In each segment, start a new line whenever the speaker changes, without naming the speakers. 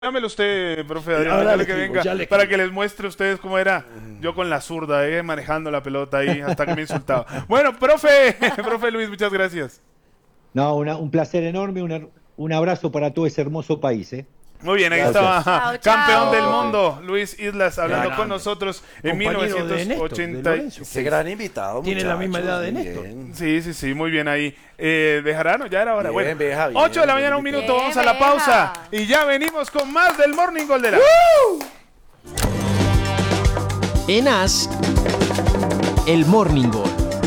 Llámelo usted, profe Adrián,
Ahora
dígale
le
que
escribo,
venga
ya le
para
escribo.
que les muestre a ustedes cómo era yo con la zurda, manejando la pelota ahí hasta que me insultaba. Bueno, profe, profe Luis, muchas gracias.
No, un placer enorme, un abrazo para todo ese hermoso país, ¿eh?
Muy bien, ahí
Gracias.
estaba
Chao,
campeón
chao.
del mundo, Luis Islas, hablando
Grande.
con nosotros en
Compañero de Néstor, de
1980.
Lorenzo.
Qué gran invitado,
Tiene la misma edad de
muy
Néstor.
bien.
Sí, muy bien ahí. ¿Bejarano? Ya era hora.
Bien,
Bueno,
Beja, bien,
8 de la mañana, un
bien,
minuto,
Bien,
vamos a la
Beja.
pausa. Y ya venimos con más del Morning Gol de la...
En As, el Morning Gol.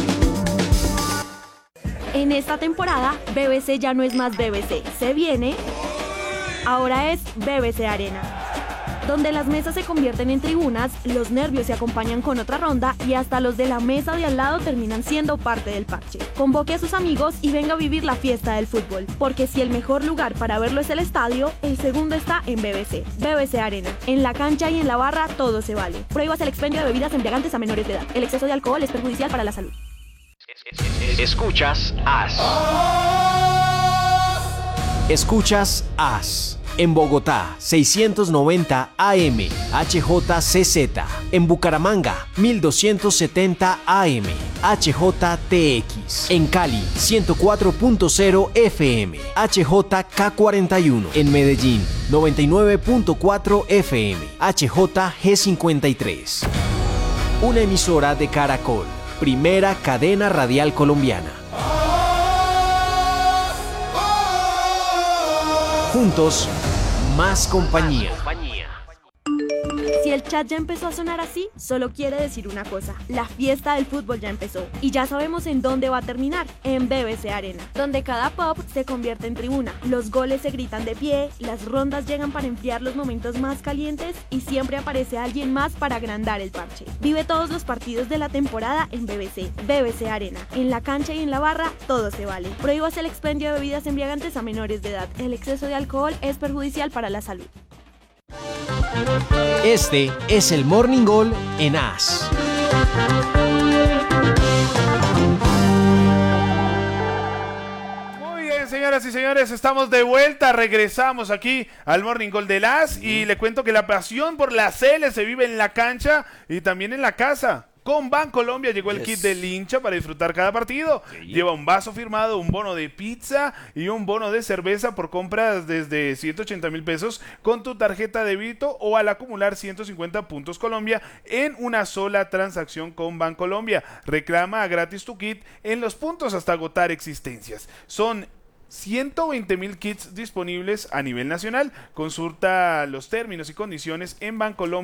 En esta temporada, BBC ya no es más BBC. Se viene, ahora es BBC Arena, donde las mesas se convierten en tribunas, los nervios se acompañan con otra ronda y hasta los de la mesa de al lado terminan siendo parte del parche. Convoque a sus amigos y venga a vivir la fiesta del fútbol, porque si el mejor lugar para verlo es el estadio, el segundo está en BBC. BBC Arena. En la cancha y en la barra todo se vale. Prohíbas el expendio de bebidas embriagantes a menores de edad. El exceso de alcohol es perjudicial para la salud.
Escuchas As. Escuchas As. En Bogotá, 690 AM, HJCZ. En Bucaramanga, 1270 AM, HJTX. En Cali, 104.0 FM, HJK41. En Medellín, 99.4 FM, HJG53. Una emisora de Caracol, primera cadena radial colombiana. Juntos, más compañía.
Si el chat ya empezó a sonar así, solo quiere decir una cosa: la fiesta del fútbol ya empezó. Y ya sabemos en dónde va a terminar, en BBC Arena, donde cada pop se convierte en tribuna, los goles se gritan de pie, las rondas llegan para enfriar los momentos más calientes y siempre aparece alguien más para agrandar el parche. Vive todos los partidos de la temporada en BBC Arena. En la cancha y en la barra, todo se vale. Prohíbas el expendio de bebidas embriagantes a menores de edad. El exceso de alcohol es perjudicial para la salud.
Este es el Morning Gol en As.
Muy bien, señoras y señores, estamos de vuelta, regresamos aquí al Morning Gol de las y le cuento que la pasión por la Cele se vive en la cancha y también en la casa. Con Bancolombia llegó el kit del hincha para disfrutar cada partido. Lleva un vaso firmado, un bono de pizza y un bono de cerveza por compras desde 180,000 pesos con tu tarjeta de débito o al acumular 150 puntos Colombia en una sola transacción con Bancolombia. Reclama gratis tu kit en los puntos hasta agotar existencias. Son 120,000 kits disponibles a nivel nacional. Consulta los términos y condiciones en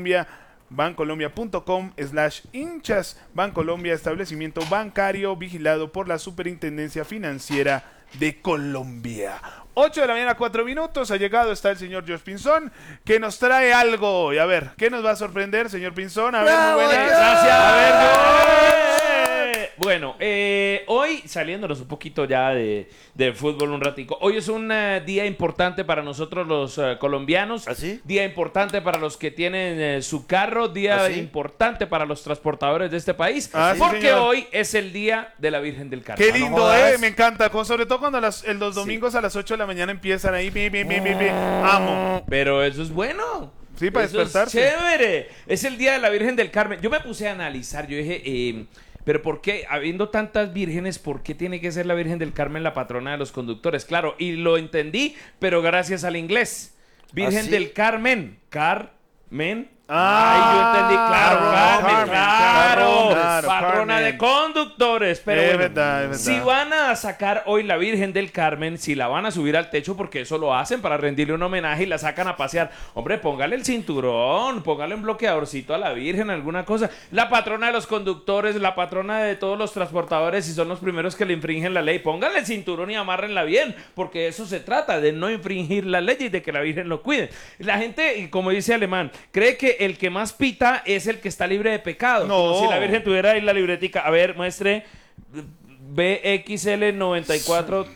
bancolombia.com/hinchas. Bancolombia, establecimiento bancario vigilado por la Superintendencia Financiera de Colombia. 8 de la mañana, 4 minutos. Ha llegado, está el señor George Pinzón, que nos trae algo. Y a ver, ¿qué nos va a sorprender, señor Pinzón? A ver, muy buenas.
Gracias.
A ver,
Bueno, hoy saliéndonos un poquito ya de fútbol un ratico. Hoy es un día importante para nosotros los colombianos.
¿Ah, sí?
Día importante para los que tienen su carro. Día
¿Ah, sí?
importante para los transportadores de este país.
Ah, sí,
porque
señor.
hoy es el día de la Virgen del Carmen.
qué lindo,
jodas.
me encanta. Sobre todo cuando los domingos a las 8 de la mañana empiezan ahí. Amo.
Pero eso es bueno.
Sí, para
Eso
despertarse.
es chévere. Es el día de la Virgen del Carmen. Yo me puse a analizar. Yo dije, pero ¿por qué, habiendo tantas vírgenes, por qué tiene que ser la Virgen del Carmen la patrona de los conductores? Claro, y lo entendí, pero gracias al inglés. Virgen
¿sí?
del Carmen. Carmen.
Ah,
Ay, yo entendí, claro,
Carmen, claro,
patrona
Carmen.
de conductores. Pero
Es
bueno,
verdad, es verdad.
si van a sacar hoy la Virgen del Carmen, si la van a subir al techo, porque eso lo hacen para rendirle un homenaje y la sacan a pasear, hombre, póngale el cinturón, póngale un bloqueadorcito a la Virgen, alguna cosa. La patrona de los conductores, la patrona de todos los transportadores, y son los primeros que le infringen la ley, póngale el cinturón y amárrenla bien, porque eso se trata, de no infringir la ley y de que la Virgen lo cuide. La gente, como dice Alemán, cree que el que más pita es el que está libre de pecado.
No.
Como si la Virgen tuviera ahí la libretica. A ver, muestre BXL 94.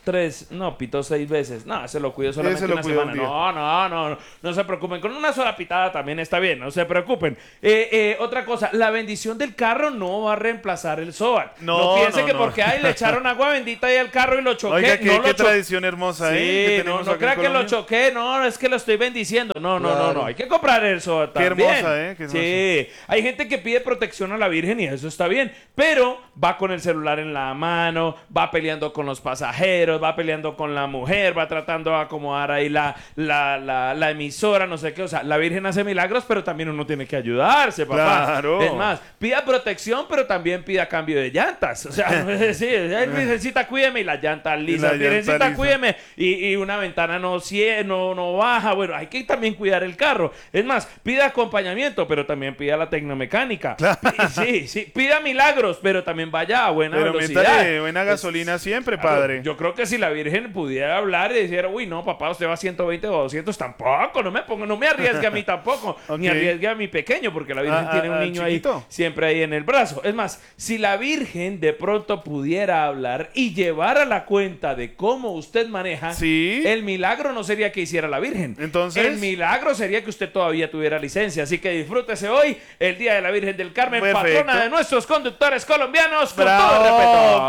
3, no, pitó 6 veces. No, se lo cuido solamente una semana. No se preocupen. Con una sola pitada también está bien, no se preocupen. Otra cosa, la bendición del carro no va a reemplazar el SOAT. No piense que porque le echaron agua bendita ahí al carro y lo choqué.
Oiga, qué tradición hermosa,
sí, no crea que lo choqué, no, es que lo estoy bendiciendo. No, hay que comprar el SOAT también.
Qué hermosa, qué hermosa.
Sí, hay gente que pide protección a la Virgen y eso está bien, pero va con el celular en la mano, va peleando con los pasajeros, va peleando con la mujer, va tratando de acomodar ahí la emisora, no sé qué. O sea, la Virgen hace milagros, pero también uno tiene que ayudarse, papá.
Claro.
Es más, pida protección, pero también pida cambio de llantas. O sea, sí, Virgencita, cuídeme y las llantas lisas. Virgencita, cuídeme y una ventana no baja. Bueno, hay que también cuidar el carro. Es más, pida acompañamiento, pero también pida la tecnomecánica.
Claro.
Sí, pida milagros, pero también vaya a buena velocidad.
Métale buena gasolina siempre, padre.
Yo creo que si la Virgen pudiera hablar y decir, uy, no, papá, usted va a 120 o 200, tampoco, no me arriesgue a mí tampoco, ni arriesgue a mi pequeño, porque la Virgen tiene un niño ahí, siempre ahí en el brazo. Es más, si la Virgen de pronto pudiera hablar y llevara la cuenta de cómo usted maneja, el milagro no sería que hiciera la Virgen.
Entonces,
el milagro sería que usted todavía tuviera licencia. Así que disfrútese hoy, el Día de la Virgen del Carmen, patrona de nuestros conductores colombianos, con todo el respeto.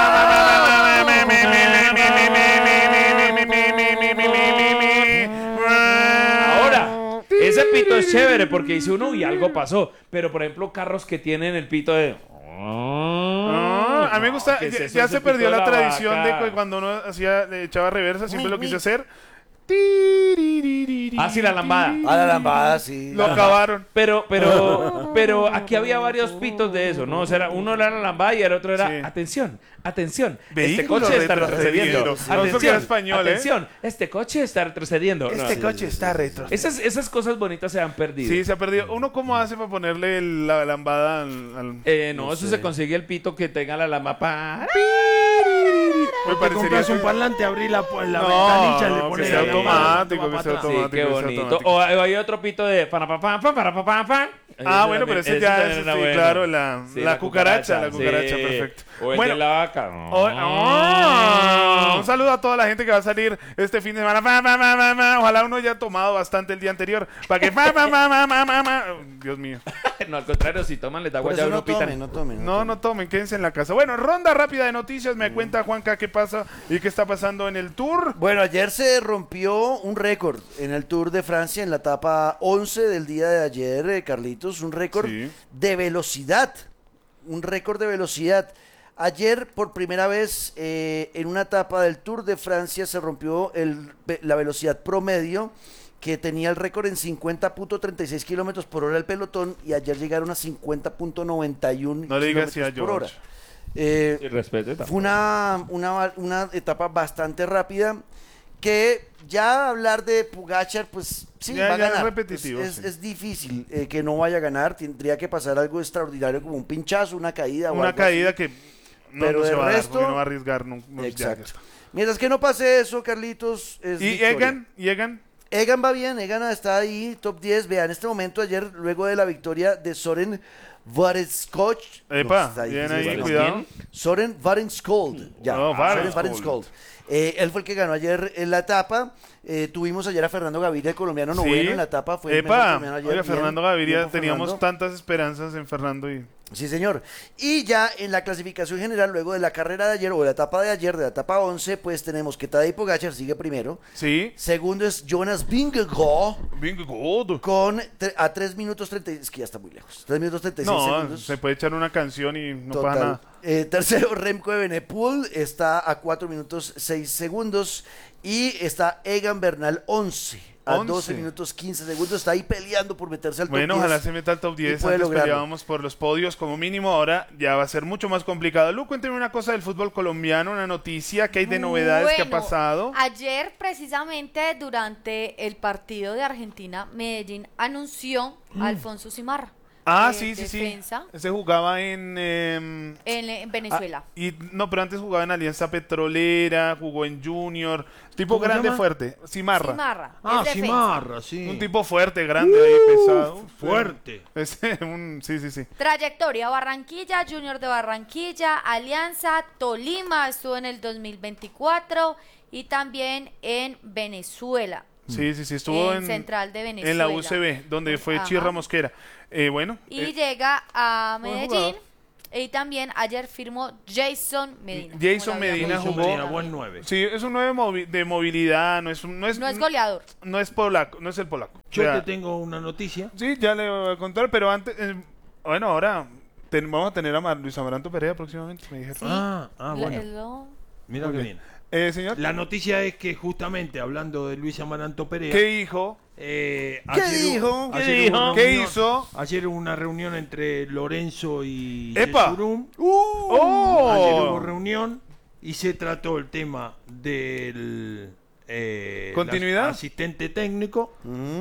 Ahora, ese pito es chévere porque dice uno y algo pasó, pero por ejemplo carros que tienen el pito de...
a mí me gusta, ya se perdió la tradición de cuando uno echaba reversa, siempre lo quise hacer.
Sí, la lambada.
La lambada, sí.
Lo acabaron.
Pero aquí había varios pitos de eso, ¿no? O sea, uno era la lambada y el otro era atención. Este coche está retrocediendo. Atención, este coche está retrocediendo.
Este coche está retrocediendo.
Esas cosas bonitas se han perdido.
Sí, se ha perdido. ¿Uno cómo hace para ponerle la lambada al...
No, eso se consigue el pito que tenga la lambada.
Me compras un parlante, abrí la ventanilla, le pones
que sea automático,
Sí, qué bonito. O hay otro pito de
bueno, pero ese ya es, claro, la cucaracha, perfecto.
O el de la vaca.
Un saludo a toda la gente que va a salir este fin de semana. Ojalá uno haya tomado bastante el día anterior para que Dios mío.
No, al contrario, si toman les da guayaba,
no tomen.
No tomen, quédense en la casa. Bueno, ronda rápida de noticias. Me cuenta Juanca qué pasa y qué está pasando en el Tour.
Bueno, ayer se rompió un récord en el Tour de Francia en la etapa 11 del día de ayer, Carlitos, un récord de velocidad. Ayer, por primera vez, en una etapa del Tour de Francia se rompió la velocidad promedio, que tenía el récord en 50.36 kilómetros por hora el pelotón, y ayer llegaron a 50.91 kilómetros por hora. Fue una etapa bastante rápida, que ya hablar de Pogačar, pues sí, va a ganar.
Es repetitivo.
Es difícil que no vaya a ganar, tendría que pasar algo extraordinario como un pinchazo, una caída.
Una caída así, que
pero
se
va
a dar,
resto,
porque no va a arriesgar.
Exacto. Mientras que no pase eso, Carlitos,
¿Y Egan?
Egan va bien, Egan está ahí, top 10. Vean, en este momento ayer, luego de la victoria de Soren Varenskold.
Bien ahí, cuidado.
Soren Varenskold. Soren Varenskold. Él fue el que ganó ayer en la etapa. Tuvimos ayer a Fernando Gaviria, el colombiano noveno en la etapa. Fue el mejor colombiano ayer.
Fernando Gaviria, teníamos tantas esperanzas en Fernando.
Sí, señor. Y ya en la clasificación general, luego de la carrera de ayer, o de la etapa de ayer, de la etapa 11, pues tenemos que Tadej Pogačar sigue primero.
Sí.
Segundo es Jonas Vingegaard. Con a 3 minutos 30, es que ya está muy lejos. 3 minutos 36 segundos.
Se puede echar una canción y no pasa nada.
Tercero, Remco Evenepoel, está a 4 minutos 6 segundos. Y está Egan Bernal 11. A 12 minutos 15 segundos, está ahí peleando por meterse al top 10.
Bueno, ojalá se meta al top 10. Antes peleábamos por los podios como mínimo, ahora ya va a ser mucho más complicado. Lu, cuénteme una cosa del fútbol colombiano, una noticia que hay de novedades que ha pasado.
Ayer, precisamente, durante el partido de Argentina, Medellín anunció a Alfonso Simarra
Sí.
defensa
Ese jugaba en...
en Venezuela.
no, pero antes jugaba en Alianza Petrolera, jugó en Junior. Tipo
¿Cómo se
grande,
llama?
fuerte. Cimarra.
Cimarra.
Ah,
es defensa.
Cimarra, sí.
Un tipo fuerte, grande, ahí pesado.
Fuerte.
Sí.
Trayectoria: Barranquilla, Junior de Barranquilla, Alianza, Tolima, estuvo en el 2024 y también en Venezuela.
Sí, estuvo en
Central de Venezuela.
en la UCB, donde fue
Ajá.
Chirra Mosquera.
Y llega a
buen
Medellín
jugador.
y también ayer firmó Jason Medina.
Jason
como lo
Medina
habíamos
jugó-
dicho
Buen
también.
9.
Sí, es un 9 de movilidad, no es
goleador.
No es polaco, no es el polaco.
Yo
O sea,
te tengo una noticia.
Sí, ya le voy a contar, pero antes, bueno, ahora vamos a tener a Luis Amaranto Perea próximamente, me dijeron.
Sí.
Bueno. Mira
Muy
qué
bien.
bien.
Señor,
La noticia es que justamente hablando de Luis Amaranto Perea.
¿qué dijo?
¿Qué
dijo?
¿Qué hizo?
Ayer hubo una reunión entre Lorenzo y
¡Epa!
Yesurum.
¡Oh!
Ayer hubo reunión y se trató el tema del
¿Continuidad?
asistente técnico.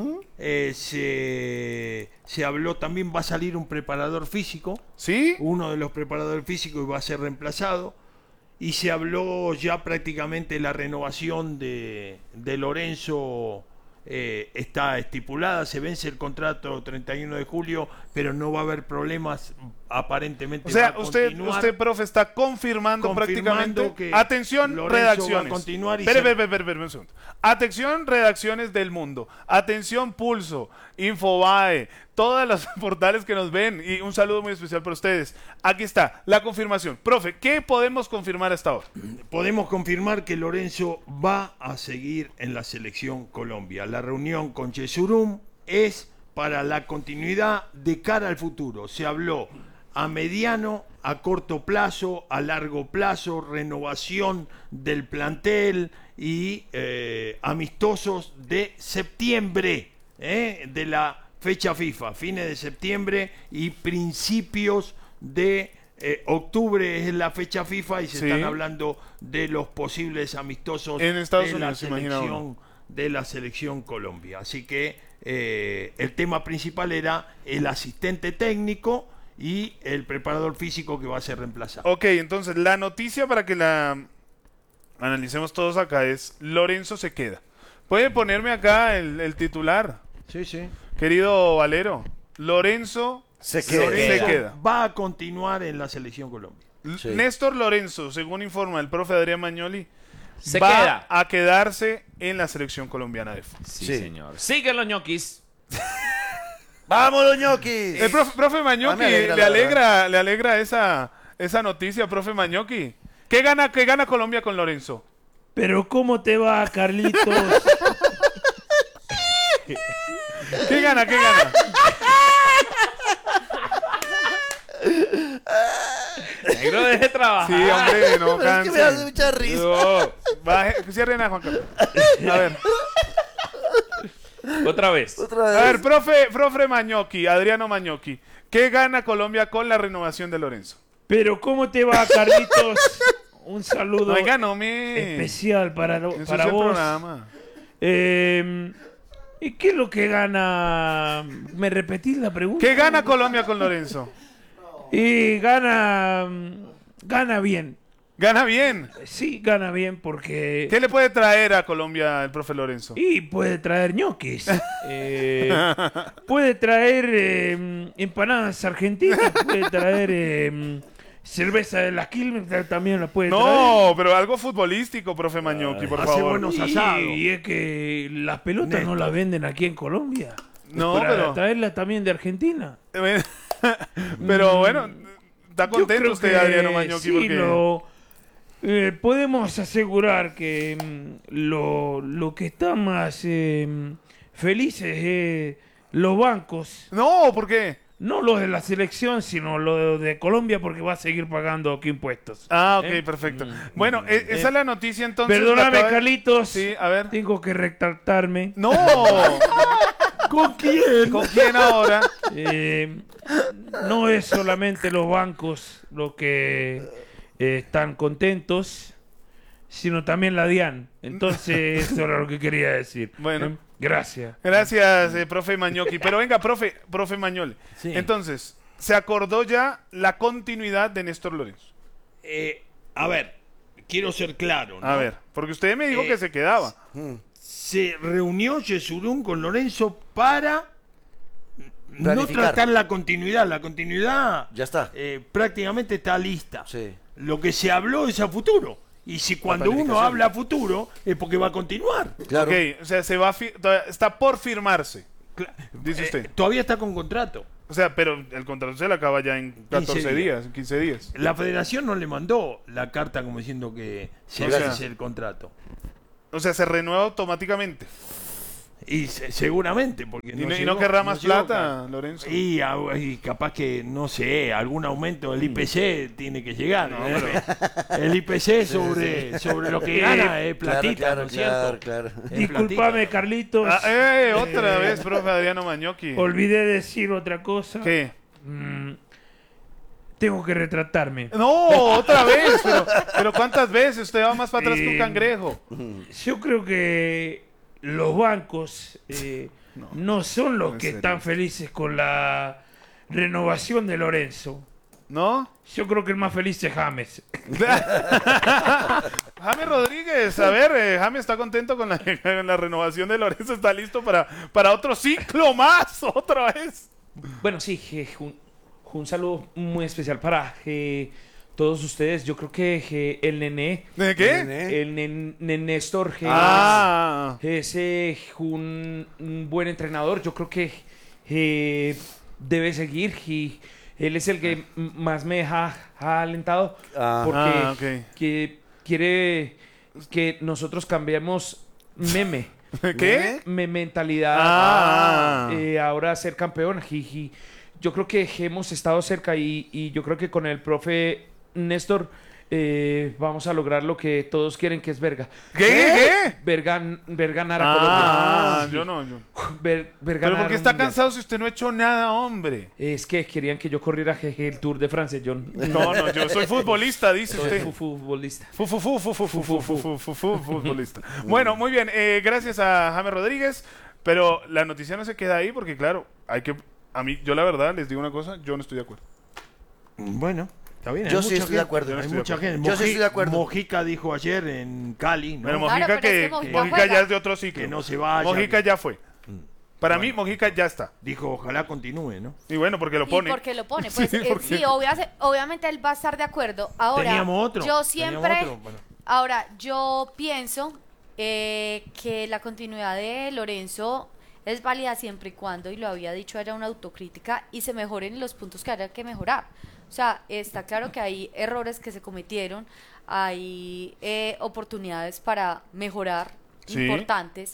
Se habló también, va a salir un preparador físico.
¿Sí?
Uno de los preparadores físicos va a ser reemplazado. Y se habló ya prácticamente la renovación de Lorenzo. Está estipulada, se vence el contrato 31 de julio, pero no va a haber problemas, aparentemente.
O sea,
va a
usted,
continuar.
profe, está confirmando prácticamente.
que
Atención,
Lorenzo
redacciones.
va a continuar y
Espere, un segundo. Atención, redacciones del mundo. Atención, Pulso, Infobae, todos los portales que nos ven. Y un saludo muy especial para ustedes. Aquí está, la confirmación. Profe, ¿qué podemos confirmar hasta ahora?
Podemos confirmar que Lorenzo va a seguir en la selección Colombia. La reunión con Yesurum es para la continuidad de cara al futuro. Se habló a mediano, a corto plazo, a largo plazo, renovación del plantel y amistosos de septiembre, de la fecha FIFA, fines de septiembre y principios de octubre es la fecha FIFA y se
Sí.
están hablando de los posibles amistosos
En Estados
de la
Unidos, imagina uno.
selección de la selección Colombia. Así que el tema principal era el asistente técnico y el preparador físico que va a ser reemplazado.
Ok, entonces la noticia para que la analicemos todos acá es Lorenzo se queda. ¿Puede ponerme acá el titular?
Sí, sí.
Querido Valero, Lorenzo
Se
Lorenzo
queda.
va a continuar en la selección Colombia.
Sí.
Néstor Lorenzo, según informa el profe Adrián Magnoli,
Se
va
queda.
a quedarse en la selección colombiana de fútbol.
Sí,
Sí.
señor. Siguen los ñoquis.
¡Vamos, los ñoquis!
El profe Mañoki,
me alegra,
le alegra esa noticia, profe Mañoki. ¿Qué gana Colombia con Lorenzo?
Pero ¿cómo te va, Carlitos?
¿Qué gana?
Negro, deje trabajar.
Sí, hombre, no
Pero es que me hace
canse.
mucha risa.
No, cierren a Juan Carlos. A ver,
Otra vez.
Otra vez.
a ver, profe Mañoki, Adriano Mañoki. ¿Qué gana Colombia con la renovación de Lorenzo?
Pero ¿cómo te va, Carlitos? Un saludo
Oiga, no me...
especial para
Ensucia el
vos.
programa.
¿Y qué es lo que gana? ¿Me repetís la pregunta?
¿Qué gana Colombia con Lorenzo?
Y gana bien.
Gana bien.
Sí, gana bien porque...
¿Qué le puede traer a Colombia el profe Lorenzo?
Y puede traer ñoquis. Puede traer empanadas argentinas. Puede traer cerveza de las Quilmes. También la puede traer.
No, pero algo futbolístico, profe Mañoki, por
Hace
favor.
buenos Y, asados. y es que las pelotas no
Néstor.
las venden aquí en Colombia.
No,
Para
pero...
traerlas también de Argentina.
Pero bueno, está
Yo
contento
creo
usted,
que
Adriano Mañoki,
sí,
porque...
podemos asegurar que lo que está más felices es los bancos,
No, ¿por qué?
no los de la selección, sino los de Colombia, porque va a seguir pagando aquí impuestos.
Ah, ok, perfecto. Bueno, esa es la noticia entonces.
Perdóname,
la acaba-
Carlitos.
Sí, a ver.
Tengo que retractarme.
¡No!
¿Con quién?
¿Con quién ahora?
No es solamente los bancos los que están contentos, sino también la DIAN. Entonces, eso era lo que quería decir.
Bueno.
Gracias.
Gracias, profe Mañoki. Pero venga, profe Mañol.
Sí.
Entonces, ¿se acordó ya la continuidad de Néstor Lorenzo?
A ver, quiero ser claro, ¿no?
A ver, porque usted me dijo que se quedaba.
Se reunió Yesurún con Lorenzo para no
Planificar.
tratar la continuidad. La continuidad
Ya está.
prácticamente está lista.
Sí.
Lo que se habló es a futuro. Y si cuando uno
planificación.
habla a futuro es porque va a continuar.
Claro.
Ok, o sea, todavía está por firmarse, dice usted.
Todavía está con contrato.
O sea, pero el contrato se le acaba ya en 14 días, en 15 días.
La federación no le mandó la carta como diciendo que se
O sea,
vence el contrato.
O sea, se renueva automáticamente.
Y seguramente, porque
¿Y no querrá más plata, Lorenzo?
Y capaz que, no sé, algún aumento del IPC tiene que llegar.
No,
¿eh? El IPC sobre lo que gana es platita,
claro,
¿no es cierto?
claro.
Es
Disculpame,
platita.
Carlitos.
Otra vez, profe Adriano Mañoki.
Olvidé decir otra cosa.
¿Qué?
Tengo que retratarme.
No, otra vez. Pero ¿cuántas veces? Usted va más para atrás que un cangrejo.
Yo creo que los bancos no son los
en
que
serio.
están felices con la renovación de Lorenzo.
¿No?
Yo creo que el más feliz es James.
James Rodríguez, a ver, James está contento con la renovación de Lorenzo, está listo para otro ciclo más, otra vez.
Bueno, sí, un saludo muy especial para todos ustedes. Yo creo que el nené,
¿De qué?
el Néstor es un buen entrenador. Yo creo que debe seguir y él es el que más me ha alentado porque que quiere que nosotros cambiemos
¿Qué?
mentalidad ahora a ser campeón. Y yo creo que hemos estado cerca y yo creo que con el profe Néstor vamos a lograr lo que todos quieren, que es verga.
¿Qué?
Ver ganar a Colombia.
Yo no.
Ver
Pero
ganar
¿por qué
un
está
mundial.
cansado si usted no ha hecho nada, hombre?
Es que querían que yo corriera el Tour de Francia, John.
No, yo soy futbolista, dice
Soy
usted.
futbolista.
Futbolista. Bueno, muy bien. Gracias a James Rodríguez. Pero la noticia no se queda ahí porque, claro, yo la verdad les digo una cosa, yo no estoy de acuerdo.
Bueno, está bien.
Yo
hay
sí
mucha
estoy de
gente-
acuerdo.
Hay mucha gente.
Yo sí estoy de acuerdo.
Mojica dijo ayer en Cali, ¿no?
Pero
Claro,
Mojica,
pero es que
Mojica
Mojica
ya
juega.
es de otro ciclo.
Que no se vaya.
Mojica ya fue. Para mí, Mojica ya está.
Dijo, ojalá continúe, ¿no?
Y bueno, porque lo
¿Y
pone.
por qué lo pone? Pues
porque-
sí, obviamente él va a estar de acuerdo. Ahora,
Teníamos otro.
yo siempre,
Teníamos otro, bueno.
ahora, yo pienso que la continuidad de Lorenzo es válida siempre y cuando, y lo había dicho, haya una autocrítica y se mejoren los puntos que haya que mejorar. O sea, está claro que hay errores que se cometieron, hay oportunidades para mejorar
Sí.
importantes,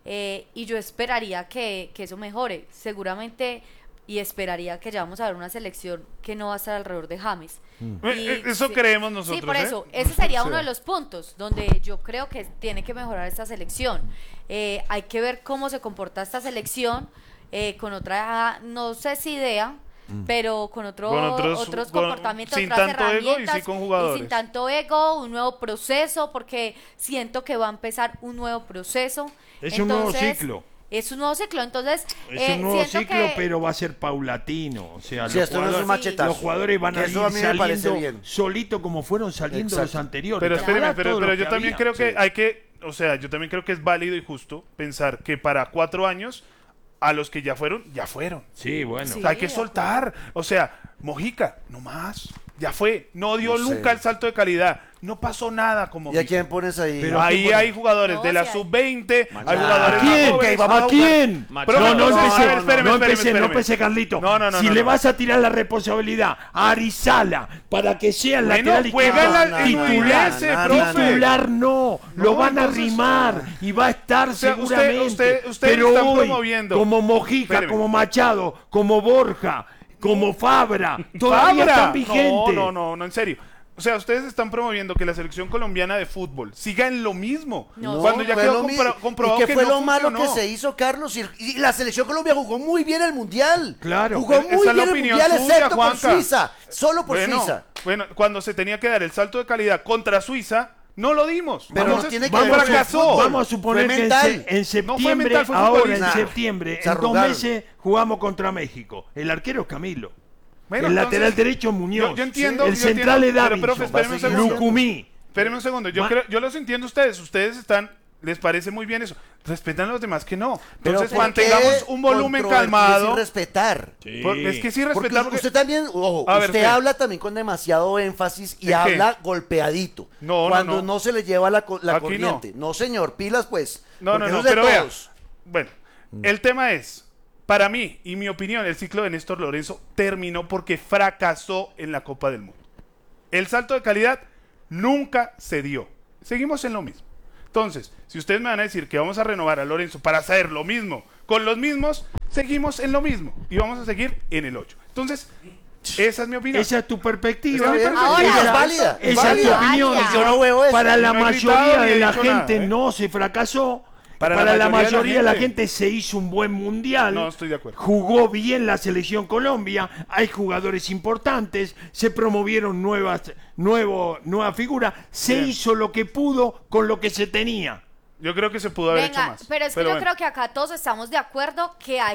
y yo esperaría que eso mejore. Seguramente, y esperaría que ya vamos a ver una selección que no va a estar alrededor de James.
Eso creemos nosotros.
Sí, por
¿eh?
eso, ese sería
Sí.
uno de los puntos donde yo creo que tiene que mejorar esta selección. Hay que ver cómo se comporta esta selección con otra, no sé si idea, pero con otros comportamientos,
sin
otras
tanto ego y sí
herramientas,
con jugadores.
sin tanto ego, un nuevo proceso, porque siento que va a empezar un nuevo proceso.
Es un nuevo
Entonces,
ciclo.
Es un nuevo ciclo, entonces
Es un nuevo
siento
ciclo,
que-
pero va a ser paulatino. O sea,
Sí,
los
esto no es un
jugadores-
machetazo.
Los jugadores van
Que
a
eso
ir
a mí me parece
saliendo
bien.
solito como fueron saliendo los
Exacto.
anteriores.
Pero
¿Te
espéreme,
acuerdas
pero
todo lo
yo
que
también
había?
creo que hay que, o sea, yo también creo que es válido y justo pensar que para 4 años a los que ya fueron.
Sí, bueno.
Sí.
O sea, hay que
de
soltar. O sea, Mojica, no más. Ya fue. No dio
No sé.
nunca el salto de calidad. No pasó nada como
¿Y a quién pones ahí?
Pero
ahí
¿qué
hay jugadores
No,
de la
sí hay.
sub-20, hay
¿A
jugadores
quién?
más jóvenes.
¿A quién?
Pero
no,
bueno,
no
entonces,
empecé,
a ver, espéreme,
no
espéreme,
empecé,
espéreme.
no empecé, Carlito.
No,
si
no,
le
no.
vas a tirar la responsabilidad a Arizala para que sea el
Bueno,
lateral
juega
izquierdo,
en
titular,
profe.
titular no, lo
No,
van a
entonces,
arrimar y va a estar
O sea,
seguramente.
usted
Pero
está
hoy,
promoviendo.
como Mojica,
Espéreme.
como Machado, como Borja, como Fabra, todavía
Fabra.
están vigentes.
No, en serio. O sea, ustedes están promoviendo que la selección colombiana de fútbol siga en lo mismo.
No,
cuando ya
fue
quedó
lo mismo.
comprobado
¿Y qué
que
fue
no
lo malo
funcionó.
que se hizo, Carlos? Y la selección Colombia jugó muy bien el Mundial.
Claro.
Jugó
Esa
muy
es la
bien el
opinión
Mundial,
suya,
excepto por
Juanca.
Suiza. Solo por Suiza.
Bueno, cuando se tenía que dar el salto de calidad contra Suiza, No lo dimos.
Pero
Entonces,
no tiene que
vamos,
ver
vamos,
con el
fracasó.
fútbol.
Vamos a suponer
Fue
que
mental.
en septiembre,
mental, fue
ahora en
futbolista.
septiembre,
Se
en 2
arrugaron.
meses jugamos contra México. El arquero es Camilo.
Bueno,
el
entonces,
lateral derecho Muñoz.
yo entiendo,
El
yo
central es
entiendo, pero,
Davinson.
profe, espéreme un segundo.
Lucumí.
Espéreme un segundo. Yo los entiendo a ustedes. Ustedes están... ¿Les parece muy bien eso? Respetan a los demás que no. Entonces,
¿por qué
mantengamos un volumen
controvertir
calmado.
sin respetar?
Es que sí
Porque
respetar. porque-
usted también, ojo,
A ver,
usted
¿qué?
habla también con demasiado énfasis y
¿En qué?
habla golpeadito.
No,
cuando no se le lleva la
Aquí
corriente. No, señor, pilas pues.
No,
porque eso es de
pero vea.
todos.
Bueno, el tema es, para mí y mi opinión, el ciclo de Néstor Lorenzo terminó porque fracasó en la Copa del Mundo. El salto de calidad nunca se dio. Seguimos en lo mismo. Entonces, si ustedes me van a decir que vamos a renovar a Lorenzo para hacer lo mismo con los mismos, seguimos en lo mismo y vamos a seguir en el 8. Entonces, esa es mi opinión.
Esa es tu perspectiva.
Esa es mi perspectiva.
Ahora,
es válida. Es
Esa es tu
válida.
opinión.
Válida.
Yo no veo eso.
Para la
No he gritado
mayoría
ni he
de la
dicho
gente
nada, ¿eh?
no se fracasó.
Para
Para
la
la
mayoría
mayoría
de
de
la
la
gente.
gente se hizo un buen mundial.
No, estoy de acuerdo.
Jugó bien la selección Colombia. Hay jugadores importantes. Se promovieron nuevas figuras. Se
Bien.
hizo lo que pudo con lo que se tenía.
Yo creo que se pudo haber hecho
Venga,
más.
pero es que yo
bueno.
creo que acá todos estamos de acuerdo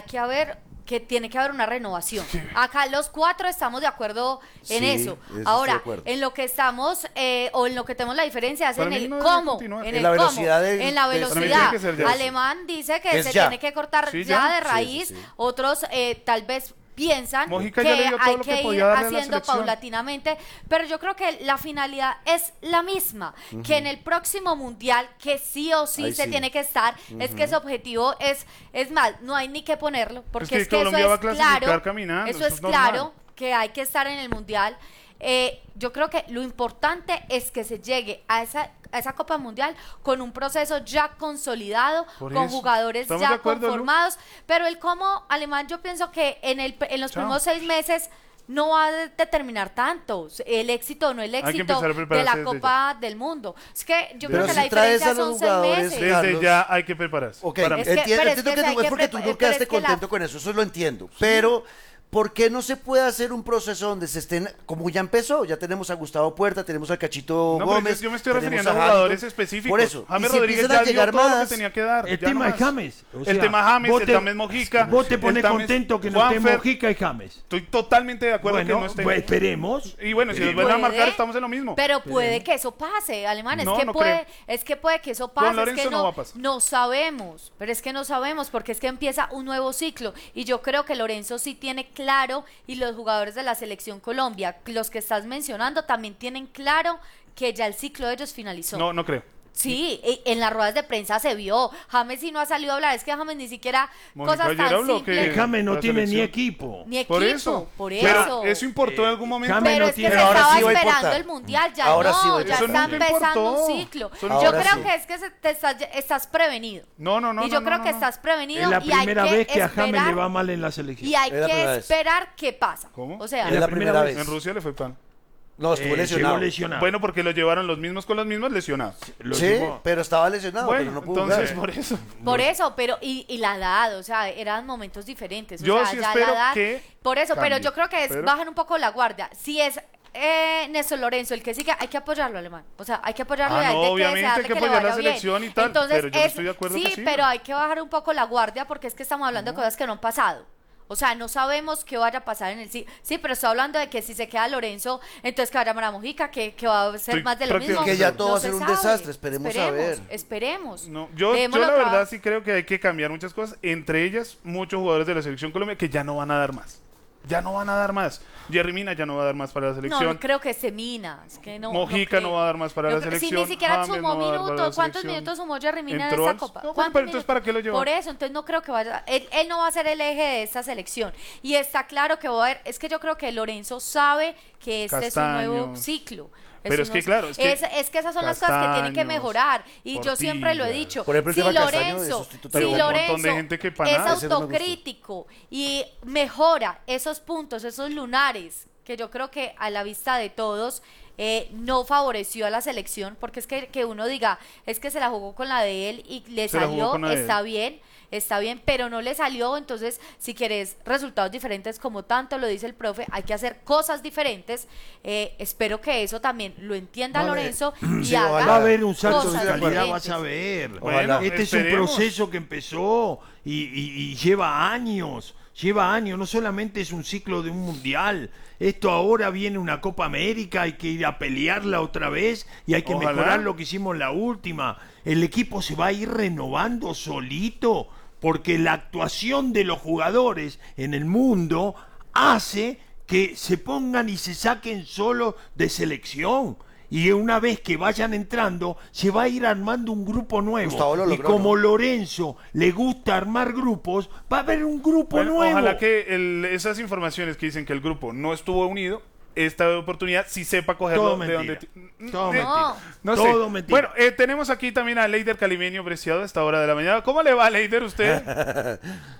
que tiene que haber una renovación. Acá los 4 estamos de acuerdo en
Sí,
eso.
estoy de
Ahora,
acuerdo.
en lo que estamos o en lo que tenemos la diferencia es
Para
en
mí
el
no debe
cómo,
continuar.
en
En
el
la
cómo,
velocidad de-
en la
de-
Para mí
velocidad.
tiene que ser ya.
Alemán dice que
Es
se
ya.
tiene que cortar
Sí,
ya
ya.
de raíz.
Sí, sí, sí.
Otros tal vez piensan
Mojica
que
ya le dio todo
hay
lo que
que ir
podía darle a la
haciendo
selección.
paulatinamente, pero yo creo que la finalidad es la misma, que en el próximo mundial, que sí o sí
Ahí
se
sí.
tiene que estar, es que ese objetivo es más, no hay ni que ponerlo, porque
que
es que eso
Colombia va a
es
clasificar
claro,
caminando,
eso
eso
es
es normal.
claro que hay que estar en el mundial. Yo creo que lo importante es que se llegue a esa Copa Mundial con un proceso ya consolidado,
Por
con
eso.
jugadores
¿Estamos de
ya
acuerdo, Lu?
conformados, pero el cómo alemán yo pienso que en los
Chao.
primeros 6 meses no va a determinar tanto el éxito o no el
que
éxito
empezar a
de
prepararse
la
desde
Copa del Mundo. Es que yo
Pero
creo que
si
la
traes
diferencia
a los
son 6
jugadores
meses.
de-
Desde
Carlos.
ya hay que prepararse.
Ok,
Para mí.
Es que- pero
entiendo
es que
que
hay
tú, es
que
porque tú
prepa-
no
pero
quedaste
es que la-
contento con eso lo entiendo. Pero, ¿por qué no se puede hacer un proceso donde se estén, como ya empezó? Ya tenemos a Gustavo Puerta, tenemos a Cachito
No, pero
Gómez.
yo me estoy
tenemos
refiriendo a
Hamilton.
jugadores específicos.
Por eso,
James
y si
Rodríguez
empiezan a
ya dio
llegar
todo lo
más,
que tenía que dar.
El
ya
tema
no
es
más.
James. O
El
sea,
tema James,
vos
el
te-
James Mojica.
Vos te
el
pones
James
contento que no esté
Juanfer.
Mojica y James.
Estoy totalmente de acuerdo que
Bueno,
no esté.
pues esperemos.
Y bueno, si los van a
Puede,
marcar, estamos en lo mismo.
Pero puede que eso pase, Alemán.
No, no
Es que puede que eso
Con
pase. Es
Lorenzo
que
no va a pasar.
no sabemos. Pero es que no sabemos porque es que empieza un nuevo ciclo. Y yo creo que Lorenzo sí tiene claro y los jugadores de la selección Colombia, los que estás mencionando, también tienen claro que ya el ciclo de ellos finalizó.
No, no creo.
Sí, en las ruedas de prensa se vio. James sí no ha salido a hablar. Es que James ni siquiera
Mojica
cosas
ayer
tan
habló
simples.
que-
James no
la
tiene ni
selección.
equipo.
Ni equipo.
Por eso.
Por
Pero
eso.
eso importó en algún momento.
James
Pero
no
es que
tiene-
se
Pero ahora
estaba
sí va a
esperando
importar.
el mundial, ya
Ahora
no,
sí va a
ya
importar.
está
Eso nunca
empezando
importó.
un ciclo.
Eso
Yo
Ahora
creo
sí.
que es que estás prevenido.
No, no, no.
Y yo
no,
creo
no,
que
no.
estás prevenido
Es la
y hay
primera
que
vez que a James le
esperar
va mal en la selección.
y hay
Es la
que
primera vez.
esperar qué pasa.
¿Cómo?
O sea,
Es la primera vez.
En Rusia le fue pan.
No, estuvo lesionado.
Llegó lesionado.
Bueno, porque lo llevaron los mismos con los mismos lesionados.
Lo
Sí,
llevó-
pero estaba lesionado,
Bueno,
pero no pudo
entonces
jugar.
por eso.
por eso, pero y la edad, o sea, eran momentos diferentes. O
Yo
sea,
sí
ya
espero
la edad,
que
por eso, pero
cambie,
yo creo que
pero-
bajan un poco la guardia. Si es Néstor Lorenzo el que siga, hay que apoyarlo, Alemán. O sea, hay que apoyarlo y
Ah,
hay
no,
de
obviamente
desearle
hay que
que le
apoyar la
vaya bien.
selección y tal,
Entonces,
pero yo no estoy de acuerdo
sí,
que siga.
pero hay que bajar un poco la guardia porque es que estamos hablando de cosas que no han pasado. O sea, no sabemos qué vaya a pasar en el sí. Sí, pero estoy hablando de que si se queda Lorenzo, entonces que vaya Mara Mojica, que va a ser
Estoy
más de lo mismo.
prácticamente
Que ya todo va a
se
ser un
sabe.
desastre, esperemos a ver.
Esperemos.
No, yo
Démoslo
la
trabajo.
verdad sí creo que hay que cambiar muchas cosas, entre ellas muchos jugadores de la selección Colombia que ya no van a dar más. Ya no van a dar más. Jerry Mina ya no va a dar más para la
No,
selección.
no creo que se mina. Es que no,
Mojica no
creo.
va a dar más para
No
la
creo-
selección.
Si ni siquiera
James
sumó
no va a dar para la
minutos. ¿Cuántos
selección.
minutos sumó Jerry Mina en
Entró
esta
al-
copa?
No, bueno,
¿Cuántos
pero entonces,
minutos?
¿para qué lo llevó?
Por eso, entonces no creo que vaya. Él no va a ser el eje de esta selección. Y está claro que va a haber. Es que yo creo que Lorenzo sabe que este es un nuevo
Castaños.
ciclo.
Pero es que, claro, es que
esas son las cosas que tienen que
Castaños,
mejorar. Y yo siempre lo he
Portilla.
dicho.
Por ejemplo, el
si
tema Castaño, eso
Lorenzo,
estoy
si
totalmente
de acuerdo. Un montón de
Lorenzo
gente que para
es
nada.
Ese no me gustó.
autocrítico y mejora esos puntos, esos lunares, que yo creo que a la vista de todos no favoreció a la selección, porque es que uno diga, es que se la jugó con la de él y le
Se la jugó
salió,
con la de
está
él.
bien, está bien, pero no le salió. Entonces, si quieres resultados diferentes, como tanto lo dice el profe, hay que hacer cosas diferentes. Espero que eso también lo entienda Lorenzo y
Sí,
haga
Va a haber un salto de
cosas
calidad,
diferentes.
vas a ver.
Bueno,
Este es un
esperemos.
proceso que empezó y lleva años. Lleva años, no solamente es un ciclo de un mundial. Esto ahora viene una Copa América, hay que ir a pelearla otra vez y hay que
Ojalá.
mejorar lo que hicimos en la última. El equipo se va a ir renovando solito porque la actuación de los jugadores en el mundo hace que se pongan y se saquen solo de selección. Y una vez que vayan entrando, se va a ir armando un grupo nuevo.
Gustavo lo
Y
logró,
como
¿no?
Lorenzo le gusta armar grupos, va a haber un grupo
Bueno,
nuevo.
ojalá que esas informaciones que dicen que el grupo no estuvo unido, esta oportunidad sí sepa cogerlo
Todo
de
mentira.
donde...
Todo
de-
mentira.
No
Todo
sé.
mentira.
Bueno, tenemos aquí también a Leider Calimeño Preciado a esta hora de la mañana. ¿Cómo le va, Leider, usted?